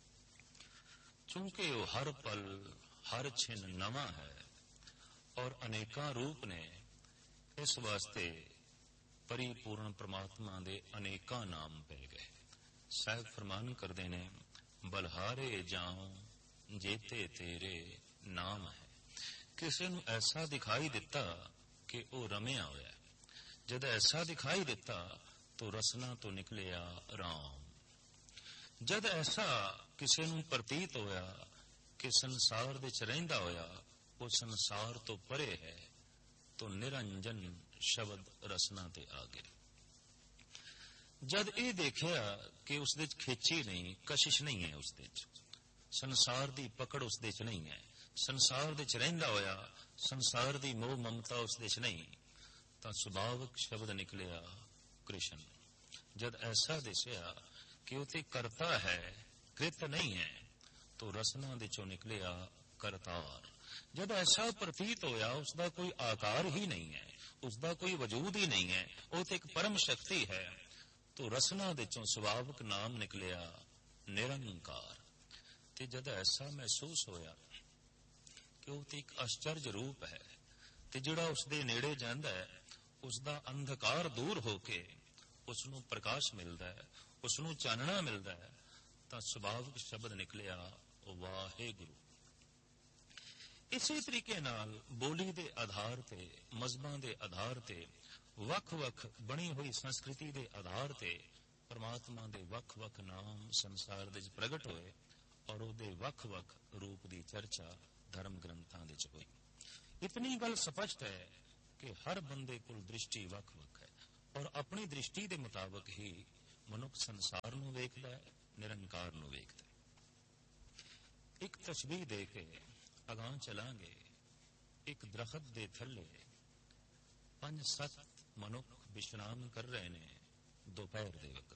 S2: ਚੂੰਕਿ ਉਹ ਹਰ ਪਲ ਹਰ ਛਿਨ ਨਵਾਂ ਹੈ ਔਰ ਅਨੇਕਾਂ ਰੂਪ ਨੇ, ਇਸ ਵਾਸਤੇ ਪਰਿਪੂਰਨ ਪ੍ਰਮਾਤਮਾ ਦੇ ਅਨੇਕਾਂ ਨਾਮ ਪੈ ਗਏ। ਸਾਹਿਬ ਫਰਮਾਨ ਕਰਦੇ ਨੇ, ਬਲਹਾਰੇ ਜਾਉ ਜੇਤੇ ਤੇਰੇ ਨਾਮ ਹੈ। ਕਿਸੇ ਨੂੰ ਐਸਾ ਦਿਖਾਈ ਦਿੱਤਾ ਕਿ ਉਹ ਰਮਿਆ ਹੋਇਆ। ਜਦ ਐਸਾ ਦਿਖਾਈ ਦਿੱਤਾ ਤਾਂ ਰਸਨਾ ਤੋਂ ਨਿਕਲਿਆ ਰਾਮ। ਜਦ ਐਸਾ ਕਿਸੇ ਨੂੰ ਪ੍ਰਤੀਤ ਹੋਇਆ ਕਿ ਸੰਸਾਰ ਵਿੱਚ ਰਹਿੰਦਾ ਹੋਇਆ ਉਹ ਸੰਸਾਰ ਤੋਂ ਪਰੇ ਹੈ, ਤਾਂ ਨਿਰੰਜਨ ਸ਼ਬਦ ਰਸਨਾ ਤੇ ਆ ਗਿਆ। ਜਦ ਇਹ ਦੇਖਿਆ ਕਿ ਉਸ ਦੇ 'ਚ ਖੇਚੀ ਨਹੀਂ, ਕਸ਼ਿਸ਼ ਨਹੀਂ ਹੈ, ਉਸ ਦੇ 'ਚ ਸੰਸਾਰ ਦੀ ਪਕੜ ਉਸ ਦੇ 'ਚ ਨਹੀਂ ਹੈ, ਸੰਸਾਰ ਦੇ 'ਚ ਰਹਿੰਦਾ ਹੋਇਆ ਸੰਸਾਰ ਦੀ ਮੋਹ ਮਮਤਾ ਉਸ ਦੇ 'ਚ ਨਹੀਂ, ਤਾਂ ਸੁਭਾਵਿਕ ਸ਼ਬਦ ਨਿਕਲਿਆ ਕ੍ਰਿਸ਼ਨ। ਜਦ ਐਸਾ ਦਿਸਿਆ ਕਿ ਉਹ ਤੇ ਕਰਤਾ ਹੈ, ਕ੍ਰਿਤ ਨਹੀਂ ਹੈ, ਤਾਂ ਰਸਨਾ ਦੇ 'ਚੋਂ ਨਿਕਲਿਆ ਕਰਤਾਰ। ਜਦ ਐਸਾ ਪ੍ਰਤੀਤ ਹੋਇਆ ਉਸ ਦਾ ਕੋਈ ਆਕਾਰ ਹੀ ਨਹੀਂ ਹੈ, ਉਸ ਦਾ ਕੋਈ ਵਜੂਦ ਹੀ ਨਹੀਂ ਹੈ, ਉਹ ਤੇ ਇੱਕ ਪਰਮ ਸ਼ਕਤੀ ਹੈ, ਤਾਂ ਰਸਨਾ ਦੇ 'ਚੋਂ ਸੁਭਾਵਿਕ ਨਾਮ ਨਿਕਲਿਆ ਨਿਰੰਕਾਰ। ਤੇ ਜਦ ਐਸਾ ਮਹਿਸੂਸ ਹੋਇਆ ਕਿ ਉਹ ਤੇ ਇੱਕ ਆਸ਼ਚਰਜ ਰੂਪ ਹੈ, ਤੇ ਜਿਹੜਾ ਉਸ ਦੇ ਨੇੜੇ ਜਾਂਦਾ ਹੈ ਉਸ ਦਾ ਅੰਧਕਾਰ ਦੂਰ ਹੋ ਕੇ ਉਸ ਨੂੰ ਪ੍ਰਕਾਸ਼ ਮਿਲਦਾ ਹੈ, ਉਸ ਨੂੰ ਚਾਨਣਾ ਮਿਲਦਾ ਹੈ, ਤਾਂ ਸੁਭਾਵਿਕ ਸ਼ਬਦ ਨਿਕਲਿਆ ਵਾਹਿਗੁਰੂ। ਇਸੇ ਤਰੀਕੇ ਨਾਲ ਬੋਲੀ ਦੇ ਆਧਾਰ ਤੇ, ਮਜ਼ਹਬਾਂ ਦੇ ਆਧਾਰ ਤੇ, ਵੱਖ-ਵੱਖ ਬਣੀ ਹੋਈ ਸੰਸਕ੍ਰਿਤੀ ਦੇ ਆਧਾਰ ਤੇ ਪਰਮਾਤਮਾ ਦੇ ਵੱਖ-ਵੱਖ ਨਾਮ ਸੰਸਾਰ ਦੇ ਵਿੱਚ ਪ੍ਰਗਟ ਹੋਏ, ਔਰ ਉਹਦੇ ਵੱਖ-ਵੱਖ ਰੂਪ ਦੀ ਚਰਚਾ ਧਰਮ ਗ੍ਰੰਥਾਂ ਵਿੱਚ ਹੋਈ। ਇਤਨੀ ਗੱਲ ਸਪਸ਼ਟ ਹੈ कि हर बंदे कोल दृष्टि वख-वख है और अपनी दृष्टि के मुताबिक ही मनुख संसार नूं वेखदा है, निरंकार नूं वेखदा है। एक तशबीह दे के अगां चलांगे। एक दरखत दे थल्ले 5-7 मनुख विश्राम कर रहे ने दोपहर दे वक्त।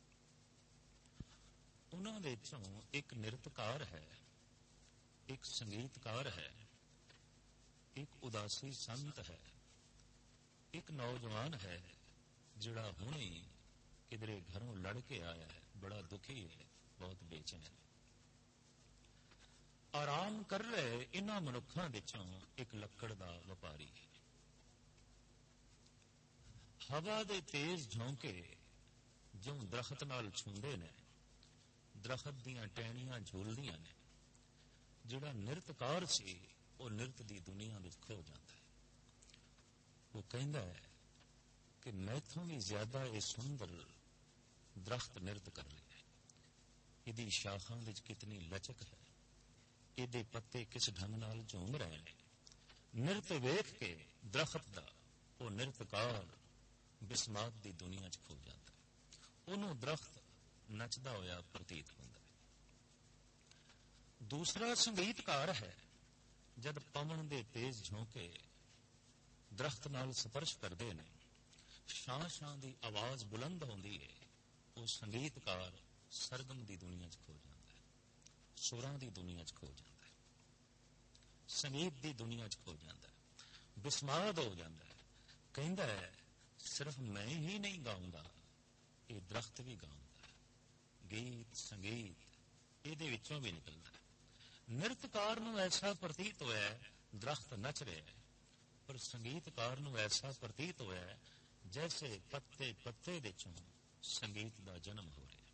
S2: उन्हां दे विचों एक नृत्यकार है, एक संगीतकार है, एक उदासी संत है, एक नौजवान है जिहड़ा हुणे ही किधरे घरों लड़ के आया है, बड़ा दुखी है, बहुत बेचैन है। आराम कर रहे इन्हां मनुखां विचों एक लक्कड़ दा व्यापारी है। हवा दे तेज झोंके जो दरखत नाल छूंदे ने, दरखत दीयां टहनियां झूलदियां ने। जिहड़ा नृत्यकार सी वो नृत्य दी दुनिया विच खो जाता है। वो कहता है कि मैथों भी ज्यादा ये सुंदर दरख्त नृत्य कर रही है। इहदी शाखां विच कितनी लचक है, इहदे पत्ते किस ढंग नाल झूम रहे हैं। नृत्य वेख के दरख्त दा वो नृत्यकार बिस्मात दी दुनिया च खो जाता है। उन्होंने दरख्त नचदा होया प्रतीत होता है। दूसरा संगीतकार है। जद पवन दे तेज झोंके दरख्त नाल स्पर्श करते हैं, शां शां दी आवाज बुलंद होती है, वो संगीतकार सरगम दी दुनिया च खो जाता है, सुरां दी दुनिया च खो जाता है, संगीत दी दुनिया च खो जाता है, बिस्माद हो जाता है। कहता है सिर्फ मैं ही नहीं गाऊंगा, ये दरख्त भी गाऊंगा। गीत संगीत इहदे विचों भी निकलता है। नृत्यकार नूं ऐसा प्रतीत होया है दरख्त नच रहा है, पर संगीतकार नूं ऐसा प्रतीत होया है जैसे पत्ते पत्ते विचों संगीत दा जन्म हो रहा है।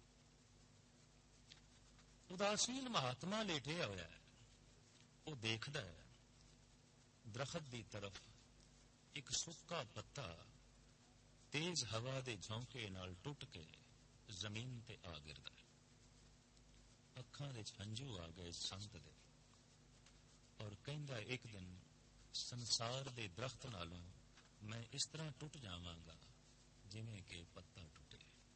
S2: उदासीन महात्मा लेटे होया है, वो देखदा है दरख्त दी तरफ एक सुक्का पत्ता तेज हवा दे झोंके नाल टुट के जमीन ते आ गिरदा है। अखां दे हंझू आ गए संत दे और कहंदा एक दिन संसार दे दरख्त नालों मैं इस तरह टुट जावांगा जिवें कि पत्ता टुटे।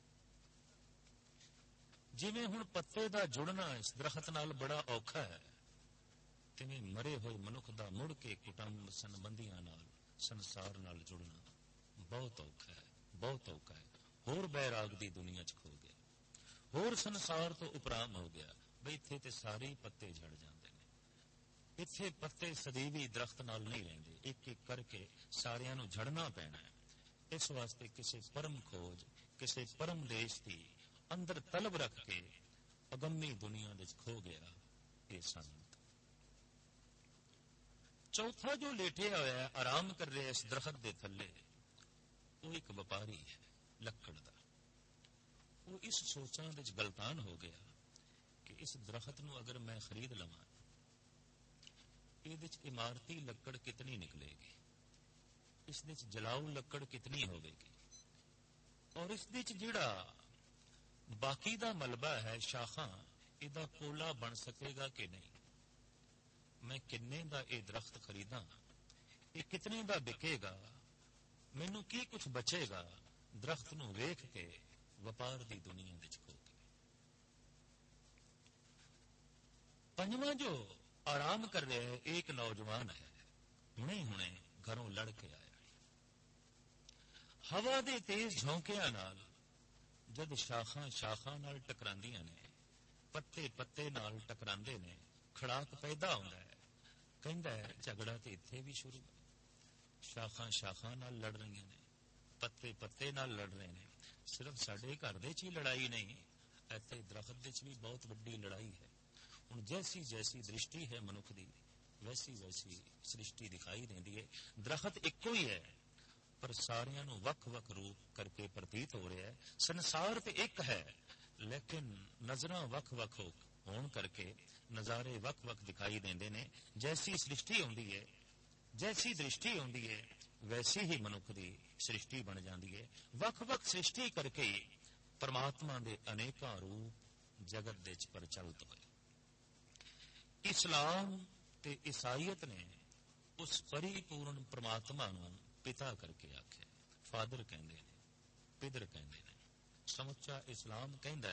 S2: जिवें हुण पत्ते दा जुड़ना इस दरख्त नाल बड़ा औखा है, तिवें मरे हुए मनुख दा मुड़ के कुटुंब संबंधियां नाल संसार नाल जुड़ना बहुत औखा है, बहुत औखा है। होर बैराग दी दुनिया च खो गया, होर संसार तो उपराम हो गया। बई इत्थे ते सारे पत्ते झड़ जाते हैं, इत्थे पत्ते सदैवी दरख्त नाल नहीं रहते, एक एक करके सारियां नूं झड़ना पैना है। इस वास्ते किसी परम खोज, किसी परम देश की अंदर तलब रख के अगम्मी दुनिया विच खो गया ये संत। चौथा जो लेटे होया है आराम कर रहे इस दरख्त दे थल्ले, वो एक व्यापारी है लक्कड़ दा। वो इस सोचां विच गलतान हो गया कि इस दरख्त नूं अगर मैं खरीद लवां, इहदे च इमारती लक्कड़ कितनी निकलेगी, इसदे च जलाऊ लक्कड़ कितनी होगी, और इसदे च जिहड़ा बाकी दा मलबा है शाखां, इहदा पोला बन सकेगा कि नहीं। मैं किन्ने दा ये दरख्त खरीदा, ये कितने दा बिकेगा, मैनू की कुछ बचेगा। दरख्त नूं वेख के व्यापार दी दुनिया विच खो गए। पंजवां जो आराम कर रहे है एक नौजवान है, हुणे हुणे घरों लड़ के आया। हवा दे तेज झोंकियां नाल जद शाखां शाखां नाल टकरांदियां ने, पत्ते पत्ते नाल टकरांदे ने, खड़ाक पैदा होंदा है। कहंदा है झगड़ा ते इत्थे भी शुरू है। शाखां शाखां नाल लड़ रही ने, पत्ते पत्ते नाल लड़ रहे ने। सिर्फ साडे घर दे च ही लड़ाई नहीं, इत्थे दरख्त दे च भी बहुत वड्डी लड़ाई है। हुण जैसी जैसी दृष्टि है मनुख दी, वैसी वैसी सृष्टि दिखाई देंदी है। दरख्त इक्को ही है, पर सारियां नूं वख वख रूप करके प्रतीत हो रहा है। संसार ते एक है, लेकिन नजरां वख वख होण करके नजारे वख वख दिखाई देंदे ने। जैसी सृष्टि होंदी है, जैसी दृष्टि होंदी है, वैसी ही मनुख की सृष्टि बन जाती है। वख वख सृष्टि करके परमात्मा के अनेका रूप जगत दे च प्रचलित होए। इस्लाम ते ईसाईयत ने उस परिपूर्ण परमात्मा नूं पिता करके आख्या, फादर कहते ने, पितर कहते ने। समुचा इस्लाम कहता